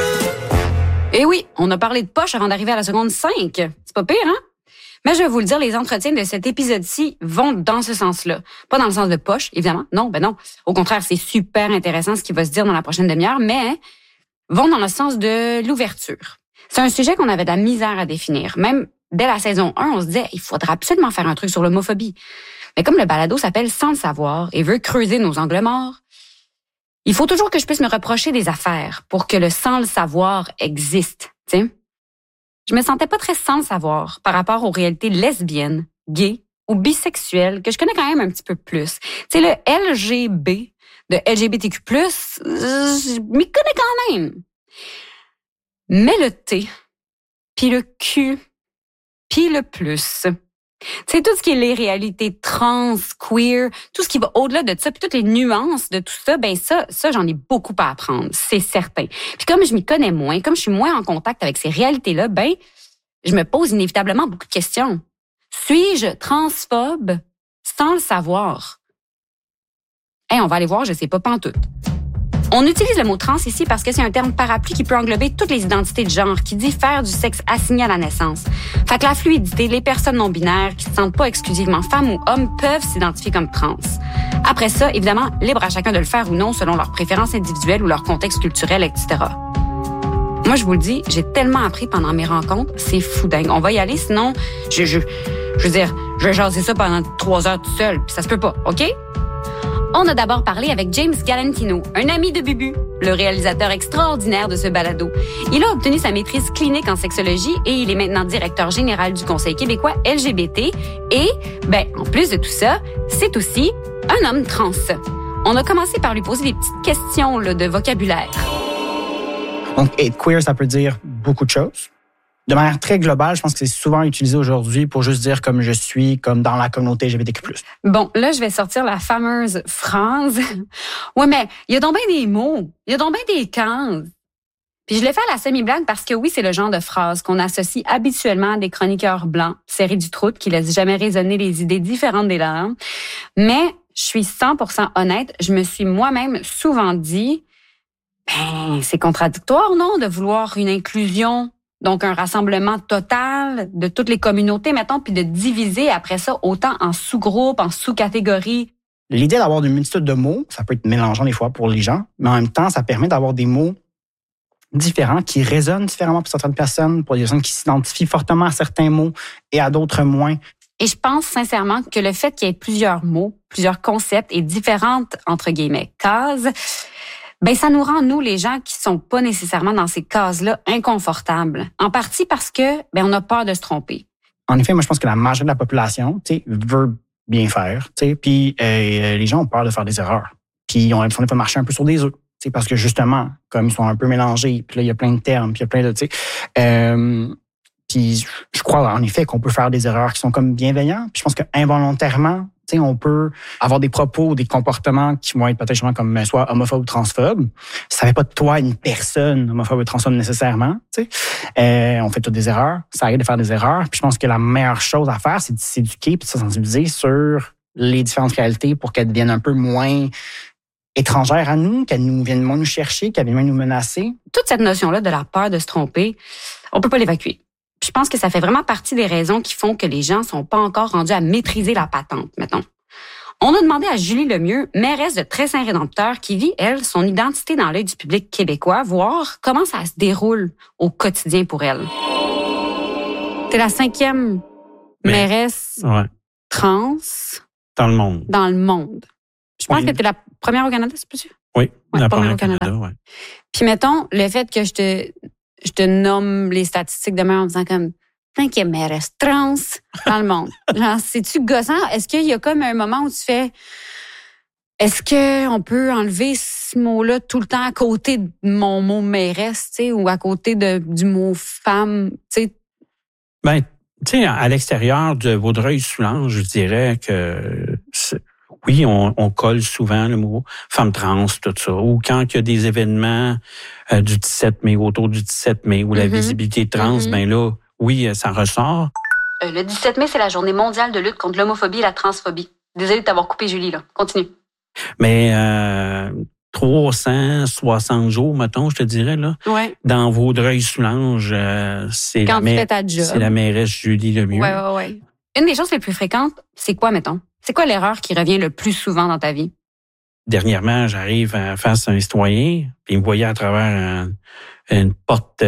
Speaker 9: Eh oui, on a parlé de poche avant d'arriver à la seconde 5. C'est pas pire, hein? Mais je vais vous le dire, les entretiens de cet épisode-ci vont dans ce sens-là. Pas dans le sens de poche, évidemment. Non, ben non. Au contraire, c'est super intéressant ce qui va se dire dans la prochaine demi-heure, mais vont dans le sens de l'ouverture. C'est un sujet qu'on avait de la misère à définir. Même dès la saison 1, on se disait, il faudra absolument faire un truc sur l'homophobie. Mais comme le balado s'appelle Sans le savoir et veut creuser nos angles morts, il faut toujours que je puisse me reprocher des affaires pour que le sans le savoir existe, tu sais. Je me sentais pas très sans le savoir par rapport aux réalités lesbiennes, gays ou bisexuelles que je connais quand même un petit peu plus. Tu sais, le LGB de LGBTQ+, je m'y connais quand même. Mais le T, puis le Q, puis le plus. C'est tout ce qui est les réalités trans, queer, tout ce qui va au-delà de ça, puis toutes les nuances de tout ça, ben ça j'en ai beaucoup à apprendre, c'est certain. Puis comme je m'y connais moins, comme je suis moins en contact avec ces réalités-là, ben je me pose inévitablement beaucoup de questions. Suis-je transphobe sans le savoir? On va aller voir, je sais pas pantoute. On utilise le mot trans ici parce que c'est un terme parapluie qui peut englober toutes les identités de genre, qui diffèrent du sexe assigné à la naissance. Fait que la fluidité, les personnes non-binaires qui se sentent pas exclusivement femmes ou hommes peuvent s'identifier comme trans. Après ça, évidemment, libre à chacun de le faire ou non selon leurs préférences individuelles ou leur contexte culturel, etc. Moi, je vous le dis, j'ai tellement appris pendant mes rencontres, c'est fou dingue. On va y aller, sinon, je veux dire, je vais jaser ça pendant 3 heures tout seul, puis ça se peut pas, OK? On a d'abord parlé avec James Galantino, un ami de Bubu, le réalisateur extraordinaire de ce balado. Il a obtenu sa maîtrise clinique en sexologie et il est maintenant directeur général du Conseil québécois LGBT. Et, en plus de tout ça, c'est aussi un homme trans. On a commencé par lui poser des petites questions de vocabulaire.
Speaker 5: Donc, être queer, ça peut dire beaucoup de choses. De manière très globale, je pense que c'est souvent utilisé aujourd'hui pour juste dire comme je suis, comme dans la communauté LGBTQ+.
Speaker 9: Bon, là, je vais sortir la fameuse phrase. Ouais, mais il y a donc bien des mots, il y a donc bien des cases. Puis je l'ai fait à la semi-blague parce que oui, c'est le genre de phrase qu'on associe habituellement à des chroniqueurs blancs, serrés du troute, qui laissent jamais résonner les idées différentes des leurs. Mais je suis 100% honnête, je me suis moi-même souvent dit, c'est contradictoire, non, de vouloir une inclusion. Donc, un rassemblement total de toutes les communautés, mettons, puis de diviser après ça autant en sous-groupes, en sous-catégories.
Speaker 5: L'idée d'avoir une multitude de mots, ça peut être mélangeant des fois pour les gens, mais en même temps, ça permet d'avoir des mots différents qui résonnent différemment pour certaines personnes, pour des personnes qui s'identifient fortement à certains mots et à d'autres moins.
Speaker 9: Et je pense sincèrement que le fait qu'il y ait plusieurs mots, plusieurs concepts et différentes, entre guillemets, cases, ça nous rend, nous, les gens qui sont pas nécessairement dans ces cases-là, inconfortables. En partie parce que, on a peur de se tromper.
Speaker 5: En effet, moi, je pense que la majorité de la population, veut bien faire, puis les gens ont peur de faire des erreurs. Puis ils ont l'impression de pas marcher un peu sur des œufs, parce que justement, comme ils sont un peu mélangés, puis là, il y a plein de termes, puis il y a plein de, puis je crois, en effet, qu'on peut faire des erreurs qui sont comme bienveillants. Puis je pense qu'involontairement, on peut avoir des propos ou des comportements qui vont être peut-être comme soit homophobes ou transphobes. Ça fait pas de toi une personne homophobe ou transphobe nécessairement. On fait toutes des erreurs. Ça arrive de faire des erreurs. Puis je pense que la meilleure chose à faire, c'est de s'éduquer puis de se sensibiliser sur les différentes réalités pour qu'elles deviennent un peu moins étrangères à nous, qu'elles nous viennent moins nous chercher, qu'elles viennent moins nous menacer.
Speaker 9: Toute cette notion-là de la peur de se tromper, on peut pas l'évacuer. Je pense que ça fait vraiment partie des raisons qui font que les gens sont pas encore rendus à maîtriser la patente, mettons. On a demandé à Julie Lemieux, mairesse de Très-Saint-Rédempteur, qui vit, elle, son identité dans l'œil du public québécois, voir comment ça se déroule au quotidien pour elle. T'es la 5e mairesse trans
Speaker 14: dans le monde.
Speaker 9: Dans le monde. Je pense que t'es la première au Canada, c'est possible?
Speaker 14: Oui, la première au Canada, oui.
Speaker 9: Puis mettons, le fait que je te nomme les statistiques demain en disant comme 5e mairesse trans dans le monde. Genre, c'est-tu gossant? Est-ce qu'il y a comme un moment où tu fais... Est-ce qu'on peut enlever ce mot-là tout le temps à côté de mon mot mairesse, tu sais, ou à côté du mot femme, tu sais?
Speaker 14: Ben, tu sais, à l'extérieur de Vaudreuil-Soulanges, je dirais que oui, on colle souvent le mot femme trans, tout ça. Ou quand il y a des événements du 17 mai, autour du 17 mai, où la visibilité trans, ben là, oui, ça ressort.
Speaker 9: Le 17 mai, c'est la journée mondiale de lutte contre l'homophobie et la transphobie. Désolée de t'avoir coupé, Julie, là. Continue.
Speaker 14: Mais 360 jours, mettons, je te dirais, là.
Speaker 9: Ouais.
Speaker 14: Dans Vaudreuil-Soulanges, c'est la mairesse Julie Lemieux.
Speaker 9: Ouais. Une des choses les plus fréquentes, c'est quoi, mettons? C'est quoi l'erreur qui revient le plus souvent dans ta vie?
Speaker 14: Dernièrement, j'arrive face à un citoyen, puis il me voyait à travers une porte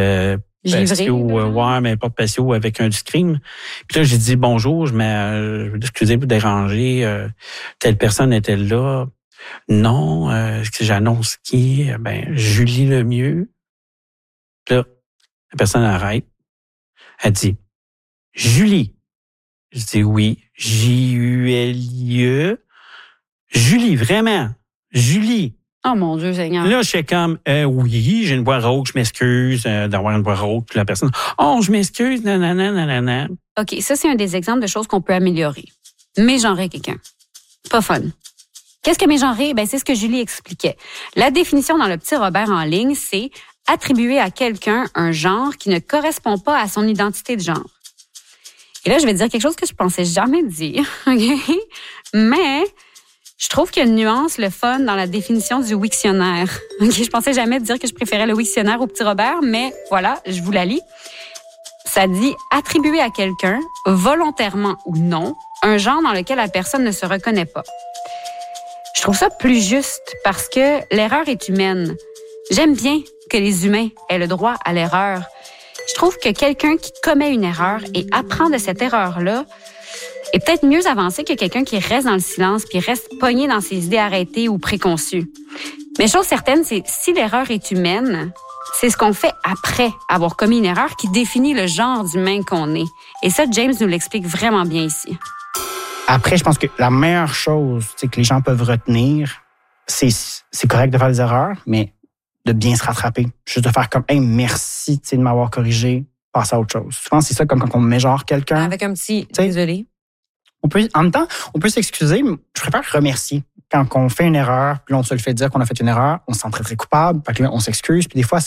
Speaker 14: patio, mais porte patio avec un screen. Puis là, j'ai dit bonjour, excusez vous déranger, telle personne est-elle là? Non, j'annonce qui? Ben, Julie Lemieux. Puis là, la personne arrête. Elle dit Julie. Je dis oui, Julie. Julie, vraiment. Julie.
Speaker 9: Oh mon Dieu, Seigneur.
Speaker 14: Là, je suis comme, oui, j'ai une voix rauque, je m'excuse d'avoir une voix rauque. Puis la personne, oh, je m'excuse, nanana.
Speaker 9: OK, ça, c'est un des exemples de choses qu'on peut améliorer. Mégenrer quelqu'un. Pas fun. Qu'est-ce que mégenrer? Ben, c'est ce que Julie expliquait. La définition dans le Petit Robert en ligne, c'est attribuer à quelqu'un un genre qui ne correspond pas à son identité de genre. Et là, je vais dire quelque chose que je pensais jamais dire, OK? Mais je trouve qu'il y a une nuance, le fun, dans la définition du Wiktionnaire. OK? Je pensais jamais dire que je préférais le Wiktionnaire au Petit Robert, mais voilà, je vous la lis. Ça dit attribuer à quelqu'un, volontairement ou non, un genre dans lequel la personne ne se reconnaît pas. Je trouve ça plus juste parce que l'erreur est humaine. J'aime bien que les humains aient le droit à l'erreur. Je trouve que quelqu'un qui commet une erreur et apprend de cette erreur-là est peut-être mieux avancé que quelqu'un qui reste dans le silence puis reste pogné dans ses idées arrêtées ou préconçues. Mais chose certaine, c'est si l'erreur est humaine, c'est ce qu'on fait après avoir commis une erreur qui définit le genre d'humain qu'on est. Et ça, James nous l'explique vraiment bien ici.
Speaker 5: Après, je pense que la meilleure chose que les gens peuvent retenir, c'est correct de faire des erreurs, mais de bien se rattraper. Juste de faire comme, hey, merci de m'avoir corrigé, passer à autre chose. Souvent, c'est ça, comme quand on mégenre quelqu'un.
Speaker 9: Avec un petit désolé.
Speaker 5: En même temps, on peut s'excuser, mais je préfère remercier. Quand on fait une erreur, puis on se le fait dire qu'on a fait une erreur, on se sent très, très coupable, fait que là, on s'excuse, puis des fois,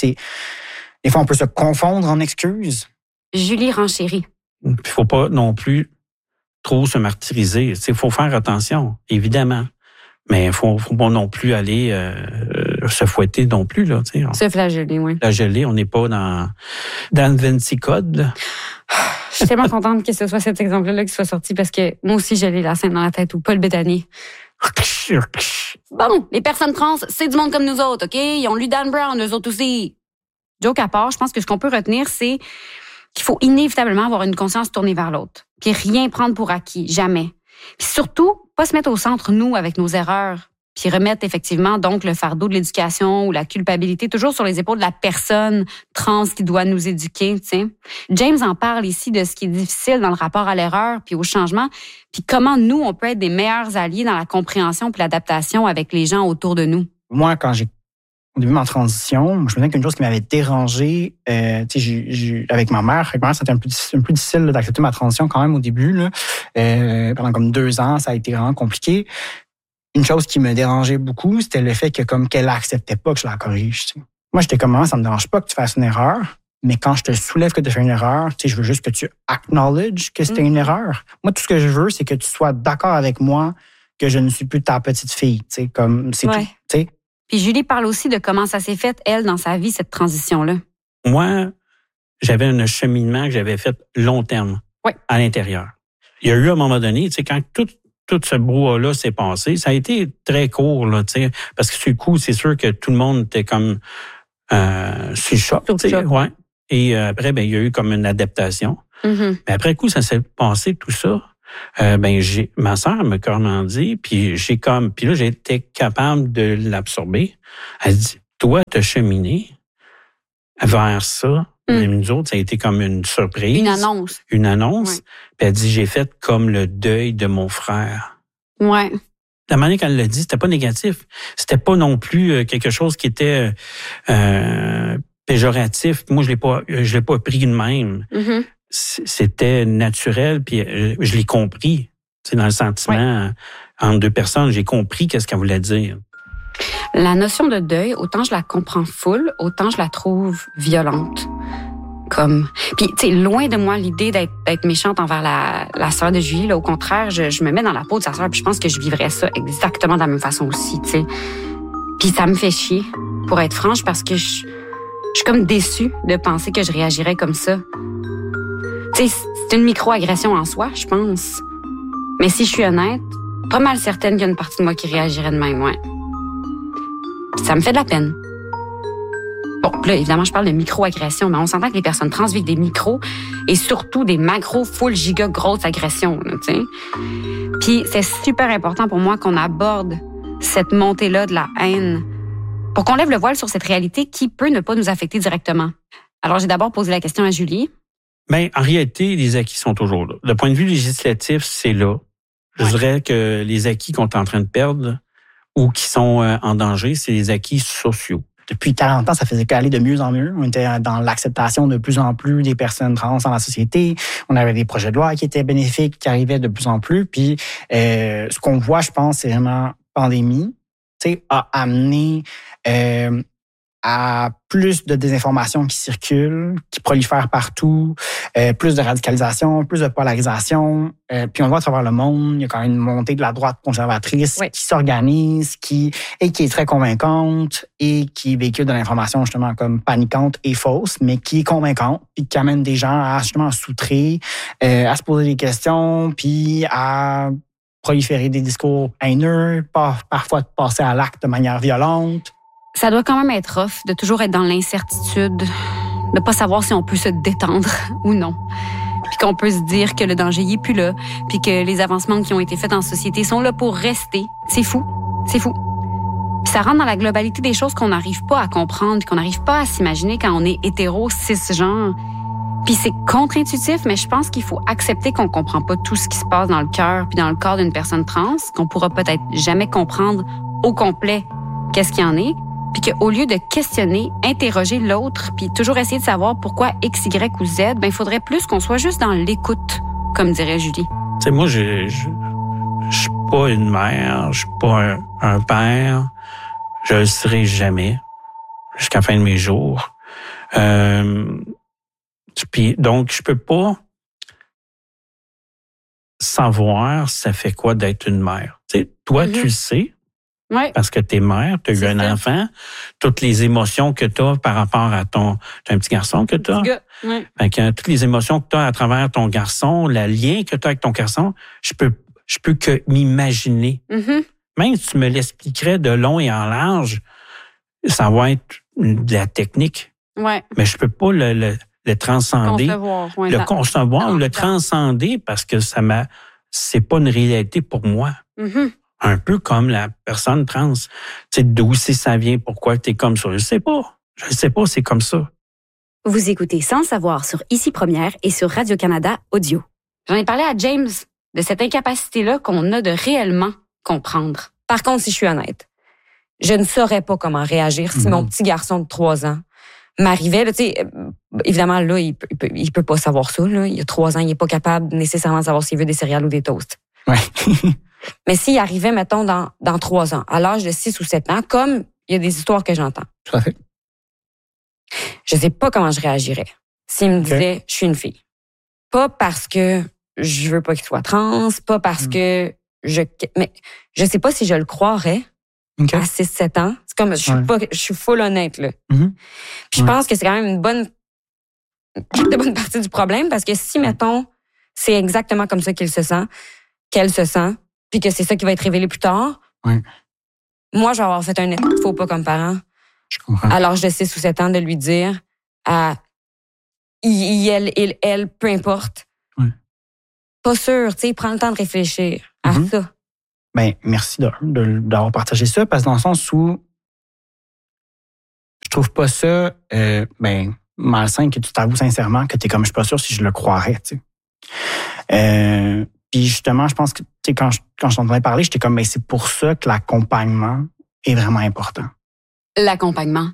Speaker 5: on peut se confondre en excuses.
Speaker 9: Julie renchérit.
Speaker 14: Il faut pas non plus trop se martyriser. Il faut faire attention, évidemment. Mais il faut pas non plus aller se fouetter non plus. Là,
Speaker 9: se flageller, oui.
Speaker 14: Flageller, on n'est pas dans le Vinci Code.
Speaker 9: Je suis tellement contente que ce soit cet exemple-là qui soit sorti parce que moi aussi, j'avais la scène dans la tête où Paul Bettany. Bon, les personnes trans, c'est du monde comme nous autres, OK? Ils ont lu Dan Brown, eux autres aussi. Joke à part, je pense que ce qu'on peut retenir, c'est qu'il faut inévitablement avoir une conscience tournée vers l'autre. Puis rien prendre pour acquis, jamais. Puis surtout, pas se mettre au centre, nous, avec nos erreurs. Puis remettre effectivement donc le fardeau de l'éducation ou la culpabilité toujours sur les épaules de la personne trans qui doit nous éduquer, tu sais. James en parle ici de ce qui est difficile dans le rapport à l'erreur puis au changement, puis comment nous, on peut être des meilleurs alliés dans la compréhension puis l'adaptation avec les gens autour de nous.
Speaker 5: Moi, quand au début de ma transition, je me souviens qu'une chose qui m'avait dérangé, avec ma mère, c'était un peu difficile d'accepter ma transition quand même au début. Là. Pendant comme 2 ans, ça a été vraiment compliqué. Une chose qui me dérangeait beaucoup, c'était le fait que comme qu'elle acceptait pas que je la corrige. T'sais. Moi, j'étais comme, ça me dérange pas que tu fasses une erreur, mais quand je te soulève que tu fais une erreur, je veux juste que tu acknowledge que c'était une erreur. Moi, tout ce que je veux, c'est que tu sois d'accord avec moi que je ne suis plus ta petite fille. Comme c'est tout. T'sais.
Speaker 9: Puis Julie parle aussi de comment ça s'est fait, elle, dans sa vie, cette transition-là.
Speaker 14: Moi, j'avais un cheminement que j'avais fait long terme à l'intérieur. Il y a eu un moment donné, quand tout ce brouhaha-là s'est passé, ça a été très court, là, tu sais, parce que sur le coup, c'est sûr que tout le monde était comme sur le choc, tu sais, ouais. Et après, ben il y a eu comme une adaptation.
Speaker 9: Mm-hmm.
Speaker 14: Mais après coup, ça s'est passé tout ça. Ma sœur m'a carrément dit, puis là, j'ai été capable de l'absorber. Elle dit, toi, t'as cheminé vers ça. Mais nous autres, ça a été comme une surprise. Une annonce.
Speaker 9: Ouais.
Speaker 14: Puis elle dit, j'ai fait comme le deuil de mon frère.
Speaker 9: Ouais.
Speaker 14: La manière qu'elle l'a dit, c'était pas négatif. C'était pas non plus quelque chose qui était péjoratif. Moi, je l'ai pas pris de même.
Speaker 9: Mm-hmm.
Speaker 14: C'était naturel, puis je l'ai compris. C'est dans le sentiment entre deux personnes, j'ai compris qu'est-ce qu'elle voulait dire.
Speaker 9: La notion de deuil, autant je la comprends full, autant je la trouve violente. Puis, tu sais, loin de moi l'idée d'être méchante envers la sœur de Julie. Là, au contraire, je me mets dans la peau de sa sœur, puis je pense que je vivrais ça exactement de la même façon aussi, tu sais. Puis ça me fait chier, pour être franche, parce que je suis comme déçue de penser que je réagirais comme ça. Tu sais, c'est une micro-agression en soi, je pense. Mais si je suis honnête, pas mal certaine qu'il y a une partie de moi qui réagirait de même, ouais. Puis ça me fait de la peine. Bon, là, évidemment, je parle de micro-agression, mais on s'entend que les personnes trans vivent des micros et surtout des macro full giga grosses agressions, tu sais. Puis c'est super important pour moi qu'on aborde cette montée-là de la haine pour qu'on lève le voile sur cette réalité qui peut ne pas nous affecter directement. Alors, j'ai d'abord posé la question à Julie.
Speaker 14: Bien, en réalité, les acquis sont toujours là. Le point de vue législatif, c'est là. Je dirais que les acquis qu'on est en train de perdre ou qui sont en danger, c'est les acquis sociaux.
Speaker 5: Depuis 40 ans, ça faisait qu'aller de mieux en mieux. On était dans l'acceptation de plus en plus des personnes trans dans la société. On avait des projets de loi qui étaient bénéfiques, qui arrivaient de plus en plus. Puis, ce qu'on voit, je pense, c'est vraiment pandémie, tu sais, a amené à plus de désinformation qui circule, qui prolifère partout, plus de radicalisation, plus de polarisation. Puis on le voit à travers le monde, il y a quand même une montée de la droite conservatrice qui s'organise, qui est très convaincante et qui véhicule de l'information justement comme paniquante et fausse, mais qui est convaincante, puis qui amène des gens à justement s'outrer, à se poser des questions, puis à proliférer des discours haineux, parfois de passer à l'acte de manière violente.
Speaker 9: Ça doit quand même être rough de toujours être dans l'incertitude, de pas savoir si on peut se détendre ou non. Puis qu'on peut se dire que le danger y est plus là, puis que les avancements qui ont été faits en société sont là pour rester. C'est fou. C'est fou. Puis ça rentre dans la globalité des choses qu'on n'arrive pas à comprendre, qu'on n'arrive pas à s'imaginer quand on est hétéro, cisgenre. Puis c'est contre-intuitif, mais je pense qu'il faut accepter qu'on comprend pas tout ce qui se passe dans le cœur puis dans le corps d'une personne trans, qu'on pourra peut-être jamais comprendre au complet qu'est-ce qu'il y en est. Puis qu'au lieu de questionner, interroger l'autre, puis toujours essayer de savoir pourquoi X, Y ou Z, il faudrait plus qu'on soit juste dans l'écoute, comme dirait Julie.
Speaker 14: Tu sais, moi, je suis pas une mère, je suis pas un père, je le serai jamais, jusqu'à la fin de mes jours. Puis donc, je peux pas savoir ça fait quoi d'être une mère. Tu sais, toi, tu le sais.
Speaker 9: Ouais.
Speaker 14: Parce que t'es mère, t'as eu un enfant, toutes les émotions que t'as par rapport à t'as un petit garçon que t'as.
Speaker 9: Ouais.
Speaker 14: Fait que toutes les émotions que t'as à travers ton garçon, le lien que t'as avec ton garçon, je peux que m'imaginer.
Speaker 9: Mm-hmm.
Speaker 14: Même si tu me l'expliquerais de long et en large, ça va être de la technique.
Speaker 9: Ouais.
Speaker 14: Mais je peux pas le transcender.
Speaker 9: Concevoir,
Speaker 14: ou le transcender parce que c'est pas une réalité pour moi.
Speaker 9: Mm-hmm.
Speaker 14: Un peu comme la personne trans. Tu sais, d'où ça vient, pourquoi t'es comme ça. Je sais pas, c'est comme ça.
Speaker 9: Vous écoutez Sans savoir sur Ici Première et sur Radio-Canada Audio. J'en ai parlé à James de cette incapacité-là qu'on a de réellement comprendre.
Speaker 15: Par contre, si je suis honnête, je ne saurais pas comment réagir si mon petit garçon de 3 ans m'arrivait. Tu sais, évidemment, là, il peut pas savoir ça. Là. Il y a 3 ans, il est pas capable nécessairement de savoir s'il veut des céréales ou des toasts.
Speaker 5: Ouais.
Speaker 15: Mais s'il arrivait, mettons, dans 3 ans, à l'âge de 6 ou 7 ans, comme il y a des histoires que j'entends.
Speaker 5: Tout à fait.
Speaker 15: Je sais pas comment je réagirais s'il me disait, je suis une fille. Pas parce que je veux pas qu'il soit trans, pas parce que mais je sais pas si je le croirais à 6-7 ans. C'est comme, je suis full honnête, là.
Speaker 5: Mm-hmm.
Speaker 15: Puis je pense que c'est quand même une bonne partie du problème parce que si, mettons, c'est exactement comme ça qu'elle se sent, puis que c'est ça qui va être révélé plus tard, moi, je vais avoir fait un faux pas comme parent.
Speaker 5: Je comprends.
Speaker 15: À l'âge de 6 ou 7 ans, de lui dire à elle, peu importe. Pas sûr, tu sais, prends le temps de réfléchir à ça.
Speaker 5: Ben, merci d'avoir partagé ça, parce que dans le sens où je trouve pas ça malsain que tu t'avoues sincèrement que t'es comme, je suis pas sûr si je le croirais, tu sais. Puis justement, je pense que, tu sais, quand je t'entendais parler, j'étais comme, c'est pour ça que l'accompagnement est vraiment important.
Speaker 9: L'accompagnement.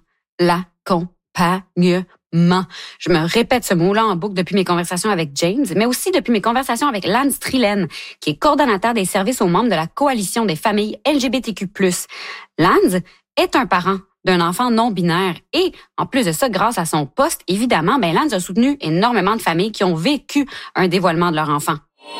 Speaker 9: Je me répète ce mot-là en boucle depuis mes conversations avec James, mais aussi depuis mes conversations avec Lance Trillen, qui est coordonnateur des services aux membres de la Coalition des familles LGBTQ+. Lance est un parent d'un enfant non-binaire et, en plus de ça, grâce à son poste, évidemment, Lance a soutenu énormément de familles qui ont vécu un dévoilement de leur enfant.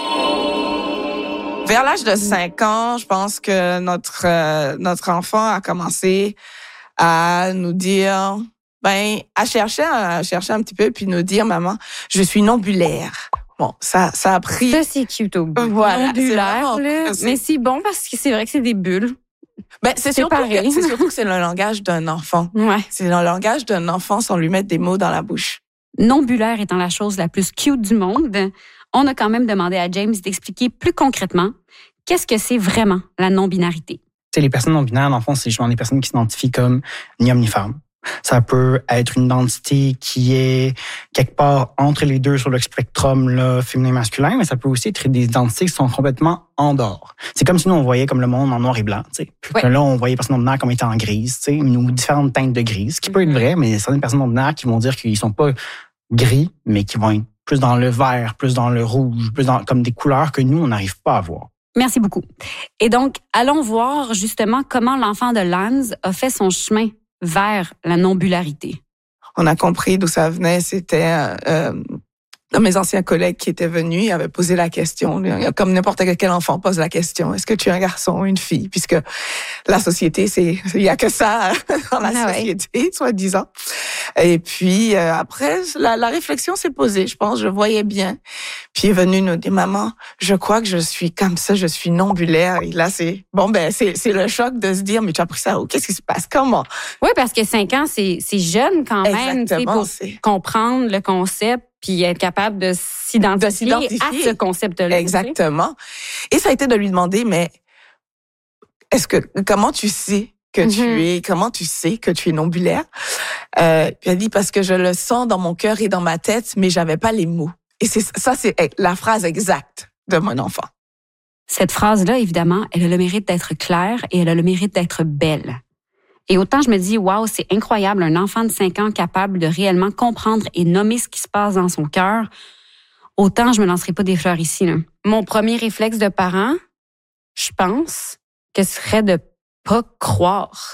Speaker 16: Vers l'âge de 5 ans, je pense que notre enfant a commencé à nous dire, à chercher un petit peu, puis nous dire, maman, je suis non-bulaire. Bon, ça a pris.
Speaker 15: Ça, c'est cute au bout.
Speaker 16: Voilà.
Speaker 15: Non-bulaire, là. Mais c'est bon parce que c'est vrai que c'est des bulles.
Speaker 16: C'est surtout que c'est le langage d'un enfant.
Speaker 15: Ouais.
Speaker 16: C'est le langage d'un enfant sans lui mettre des mots dans la bouche.
Speaker 9: Non-bulaire étant la chose la plus cute du monde, on a quand même demandé à James d'expliquer plus concrètement qu'est-ce que c'est vraiment la non-binarité.
Speaker 5: Les personnes non-binaires, dans le fond, c'est justement des personnes qui s'identifient comme ni homme ni femme. Ça peut être une identité qui est quelque part entre les deux sur le spectrum là, féminin-masculin, mais ça peut aussi être des identités qui sont complètement en dehors. C'est comme si nous, on voyait comme le monde en noir et blanc. Puis que là, on voyait les personnes non-binaires comme étant en grise, ou différentes teintes de gris, ce qui peut être vrai, mais certaines personnes non-binaires qui vont dire qu'ils sont pas gris, mais qui vont être plus dans le vert, plus dans le rouge, plus dans comme des couleurs que nous, on n'arrive pas à voir.
Speaker 9: Merci beaucoup. Et donc, allons voir justement comment l'enfant de Lance a fait son chemin vers la non-bularité.
Speaker 16: On a compris d'où ça venait. C'était un de mes anciens collègues qui était venu, il avait posé la question, comme n'importe quel enfant pose la question, est-ce que tu es un garçon ou une fille? Puisque la société, il y a que ça dans la société, soi-disant. Et puis après, la réflexion s'est posée, je pense, je voyais bien. Puis il est venu nous dire, maman, je crois que je suis comme ça, je suis non-bulaire. Et là, c'est le choc de se dire, mais tu as appris ça où? Qu'est-ce qui se passe? Comment?
Speaker 9: Oui, parce que 5 ans, c'est jeune quand même, pour comprendre le concept puis être capable de s'identifier à ce concept-là.
Speaker 16: Exactement. Et ça a été de lui demander, mais comment tu sais que comment tu sais que tu es non-bulaire? Puis elle dit, parce que je le sens dans mon cœur et dans ma tête, mais j'avais pas les mots. Et c'est la phrase exacte de mon enfant.
Speaker 9: Cette phrase-là, évidemment, elle a le mérite d'être claire et elle a le mérite d'être belle. Et autant je me dis, waouh, c'est incroyable, un enfant de 5 ans capable de réellement comprendre et nommer ce qui se passe dans son cœur, autant je me lancerai pas des fleurs ici, là. Mon premier réflexe de parent, je pense, que ce serait de pas croire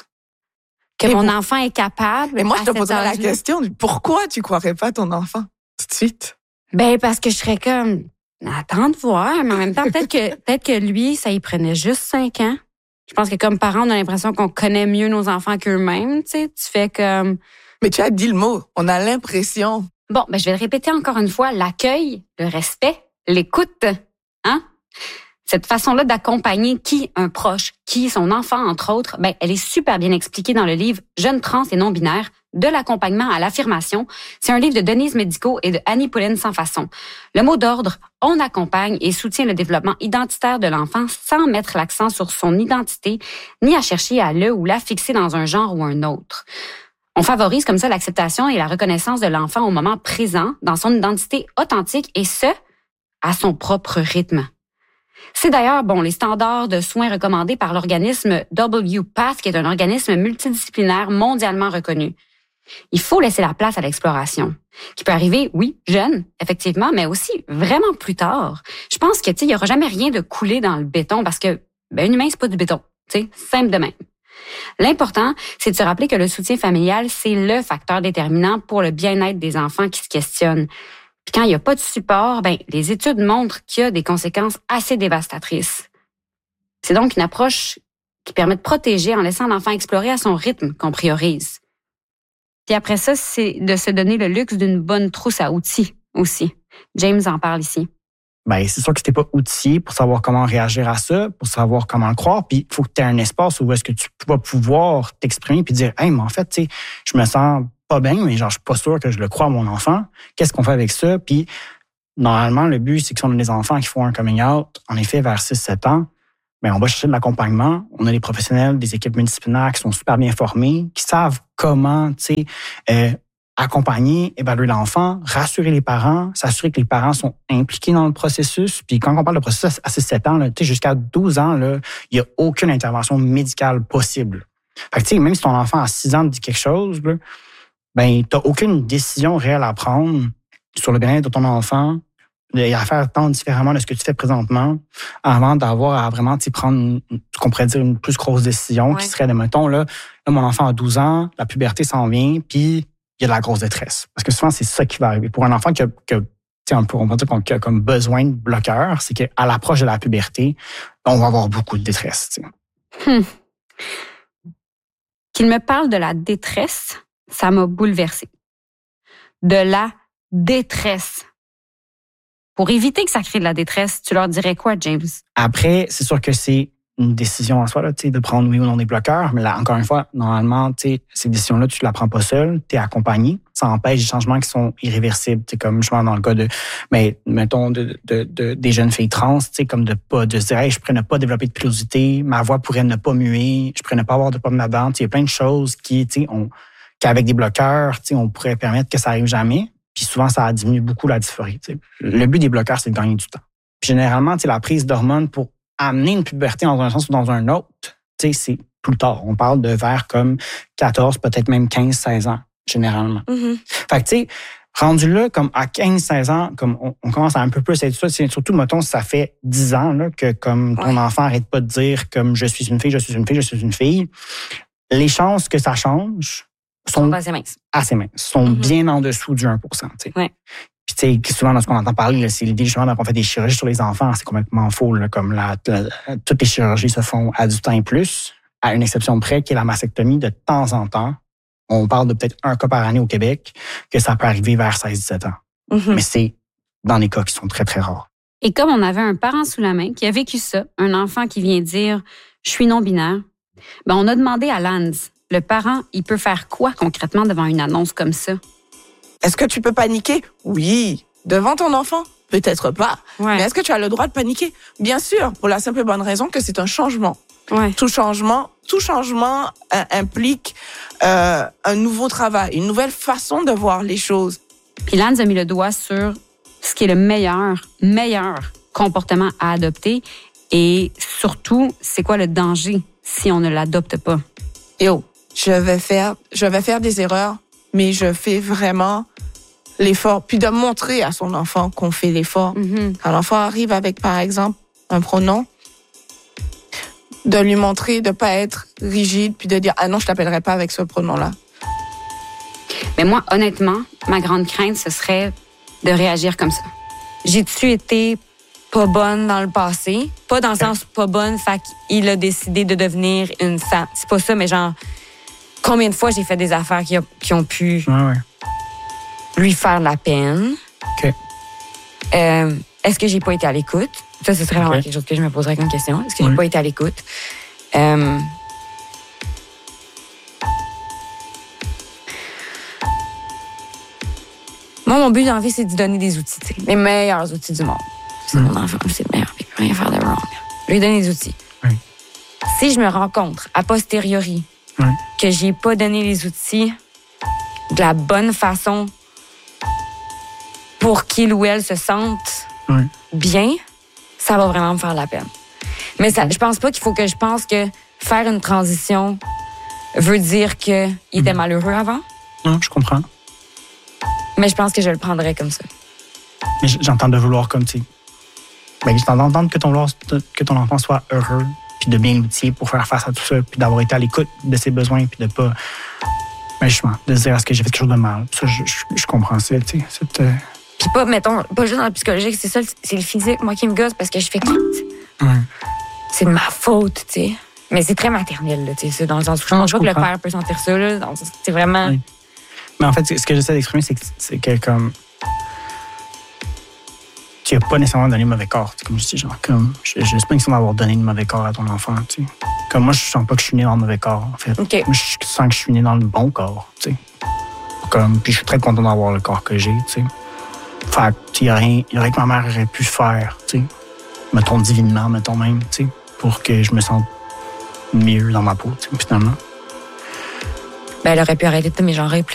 Speaker 9: que mon enfant est capable.
Speaker 16: Mais moi, je te poserais la question, pourquoi tu croirais pas ton enfant tout de suite?
Speaker 9: Parce que je serais comme, attends de voir, mais en même temps, peut-être que lui, ça y prenait juste 5 ans. Je pense que comme parents, on a l'impression qu'on connaît mieux nos enfants qu'eux-mêmes, tu sais. Tu fais comme...
Speaker 16: Mais tu as dit le mot, on a l'impression.
Speaker 9: Bon, je vais le répéter encore une fois, l'accueil, le respect, l'écoute, hein? Cette façon-là d'accompagner un proche, son enfant, entre autres, elle est super bien expliquée dans le livre « Jeunes trans et non-binaires, de l'accompagnement à l'affirmation ». C'est un livre de Denise Médico et de Annie Pauline Sans Façon. Le mot d'ordre, on accompagne et soutient le développement identitaire de l'enfant sans mettre l'accent sur son identité, ni à chercher à le ou la fixer dans un genre ou un autre. On favorise comme ça l'acceptation et la reconnaissance de l'enfant au moment présent, dans son identité authentique, et ce, à son propre rythme. C'est d'ailleurs, les standards de soins recommandés par l'organisme WPATH, qui est un organisme multidisciplinaire mondialement reconnu. Il faut laisser la place à l'exploration, qui peut arriver, oui, jeune, effectivement, mais aussi vraiment plus tard. Je pense que, il y aura jamais rien de coulé dans le béton parce que, un humain, c'est pas du béton, simple de même. L'important, c'est de se rappeler que le soutien familial, c'est le facteur déterminant pour le bien-être des enfants qui se questionnent. Puis quand il n'y a pas de support, les études montrent qu'il y a des conséquences assez dévastatrices. C'est donc une approche qui permet de protéger en laissant l'enfant explorer à son rythme qu'on priorise. Puis après ça, c'est de se donner le luxe d'une bonne trousse à outils aussi. James en parle ici.
Speaker 5: ben c'est sûr que tu n'es pas outillé pour savoir comment réagir à ça, pour savoir comment le croire. Puis il faut que tu aies un espace où est-ce que tu vas pouvoir t'exprimer puis dire « Hey, mais en fait, tu sais, je me sens pas bien, mais genre, je suis pas sûr que je le crois à mon enfant. Qu'est-ce qu'on fait avec ça? » Puis normalement, le but, c'est que si on a des enfants qui font un coming out, en effet, vers 6-7 ans, ben, on va chercher de l'accompagnement. On a des professionnels, des équipes multidisciplinaires qui sont super bien formés, qui savent comment, tu sais, accompagner, évaluer l'enfant, rassurer les parents, s'assurer que les parents sont impliqués dans le processus. Puis quand on parle de processus à 6-7 ans, là, jusqu'à 12 ans, il n'y a aucune intervention médicale possible. Fait que, même si ton enfant à 6 ans te dit quelque chose, là, ben, tu n'as aucune décision réelle à prendre sur le bien-être de ton enfant et à faire tant différemment de ce que tu fais présentement avant d'avoir à vraiment prendre, ce qu'on pourrait dire, une plus grosse décision qui serait, mettons, là, mon enfant a 12 ans, la puberté s'en vient, puis il y a de la grosse détresse. Parce que souvent, c'est ça qui va arriver. Pour un enfant qui a on va dire qu'il a comme besoin de bloqueurs, c'est qu'à l'approche de la puberté, on va avoir beaucoup de détresse.
Speaker 9: Qu'il me parle de la détresse, ça m'a bouleversée. De la détresse. Pour éviter que ça crée de la détresse, tu leur dirais quoi, James? Après,
Speaker 5: c'est sûr que c'est une décision en soi, là, de prendre oui ou non des bloqueurs. Mais là, encore une fois, normalement, ces décisions-là, tu ne la prends pas seule, tu es accompagné. Ça empêche des changements qui sont irréversibles. Comme je pense dans le cas de, mettons, des jeunes filles trans, comme de se dire, hey, je pourrais ne pas développer de pilosité, ma voix pourrait ne pas muer, je pourrais ne pas avoir de pomme là-dedans. Il y a plein de choses qu'avec des bloqueurs, on pourrait permettre que ça arrive jamais. Puis souvent, ça diminue beaucoup la dysphorie. Le but des bloqueurs, c'est de gagner du temps. Puis généralement, la prise d'hormones pour amener une puberté dans un sens ou dans un autre, c'est plus tard. On parle de vers comme 14, peut-être même 15-16 ans, généralement. Mm-hmm. Fait que, tu sais, rendu là, comme à 15-16 ans, comme on commence à un peu plus être ça, c'est surtout, mettons, ça fait 10 ans là, que comme ton enfant arrête pas de dire comme je suis une fille, je suis une fille, je suis une fille, les chances que ça change sont assez minces, sont bien en dessous du 1%. Ouais. Puis tu sais, souvent, dans ce qu'on entend parler, là, c'est l'idée justement qu'on fait des chirurgies sur les enfants, c'est complètement faux. Là, comme toutes les chirurgies se font à du temps et plus, à une exception près, qui est la mastectomie de temps en temps. On parle de peut-être 1 cas par année au Québec, que ça peut arriver vers 16-17 ans. Mm-hmm. Mais c'est dans des cas qui sont très, très rares.
Speaker 9: Et comme on avait un parent sous la main qui a vécu ça, un enfant qui vient dire « je suis non-binaire », ben on a demandé à Lance, le parent, il peut faire quoi concrètement devant une annonce comme ça?
Speaker 16: Est-ce que tu peux paniquer? Oui. Devant ton enfant? Peut-être pas. Ouais. Mais est-ce que tu as le droit de paniquer? Bien sûr, pour la simple et bonne raison que c'est un changement. Ouais. Tout changement implique un nouveau travail, une nouvelle façon de voir les choses.
Speaker 9: Puis Lance a mis le doigt sur ce qui est le meilleur comportement à adopter et surtout, c'est quoi le danger si on ne l'adopte pas?
Speaker 16: Je vais faire des erreurs, mais je fais vraiment l'effort. Puis de montrer à son enfant qu'on fait l'effort. Mm-hmm. Quand l'enfant arrive avec, par exemple, un pronom, de lui montrer de pas être rigide, puis de dire « Ah non, je t'appellerai pas avec ce pronom-là. »
Speaker 9: Mais moi, honnêtement, ma grande crainte, ce serait de réagir comme ça. J'ai-tu été pas bonne dans le passé? Pas dans le sens pas bonne, fait qu'il a décidé de devenir une femme. C'est pas ça, mais genre, combien de fois j'ai fait des affaires qui ont pu lui faire de la peine?
Speaker 5: Okay.
Speaker 9: Est-ce que j'ai pas été à l'écoute? Ça, ce serait vraiment quelque chose que je me poserais comme question. Est-ce que j'ai pas été à l'écoute? Moi, mon but dans la vie, c'est de lui donner des outils, les meilleurs outils du monde. C'est mon enfant, c'est le meilleur, il peut rien faire de wrong. Je lui donne des outils. Oui. Si je me rencontre a posteriori que j'ai pas donné les outils de la bonne façon pour qu'il ou elle se sente bien, ça va vraiment me faire de la peine. Mais ça, je pense pas qu'il faut que je pense que faire une transition veut dire qu'il était malheureux avant.
Speaker 5: Non, je comprends.
Speaker 9: Mais je pense que je le prendrais comme ça.
Speaker 5: Mais j'entends de vouloir comme tu. J'entends d'entendre que ton enfant soit heureux, puis de bien l'outiller pour faire face à tout ça, puis d'avoir été à l'écoute de ses besoins, puis de pas. Mais justement, de se dire est-ce que j'ai fait quelque chose de mal. Ça, je comprends ça, tu sais.
Speaker 9: Puis pas, mettons, pas juste dans le psychologique, c'est ça, c'est le physique, moi qui me gosse parce que je fais c'est de ma faute, tu sais. Mais c'est très maternel, là, tu sais, dans le sens où je pense pas que le père peut sentir ça, là. C'est vraiment.
Speaker 5: Oui. Mais en fait, ce que j'essaie d'exprimer, c'est que comme. tu n'as pas nécessairement donné mauvais corps. Comme je dis, genre, comme, je sais pas nécessairement avoir donné de mauvais corps à ton enfant, tu sais. Comme moi, je sens pas que je suis né dans le mauvais corps, en fait.
Speaker 15: Okay.
Speaker 5: Moi, je sens que je suis né dans le bon corps, tu sais. Comme, puis je suis très content d'avoir le corps que j'ai, tu sais. Fait que, il y a rien que ma mère aurait pu faire, tu sais. Mettons divinement, mettons même, tu sais, pour que je me sente mieux dans ma peau, tu sais, finalement.
Speaker 15: Ben, elle aurait pu arrêter de te mégenrer plus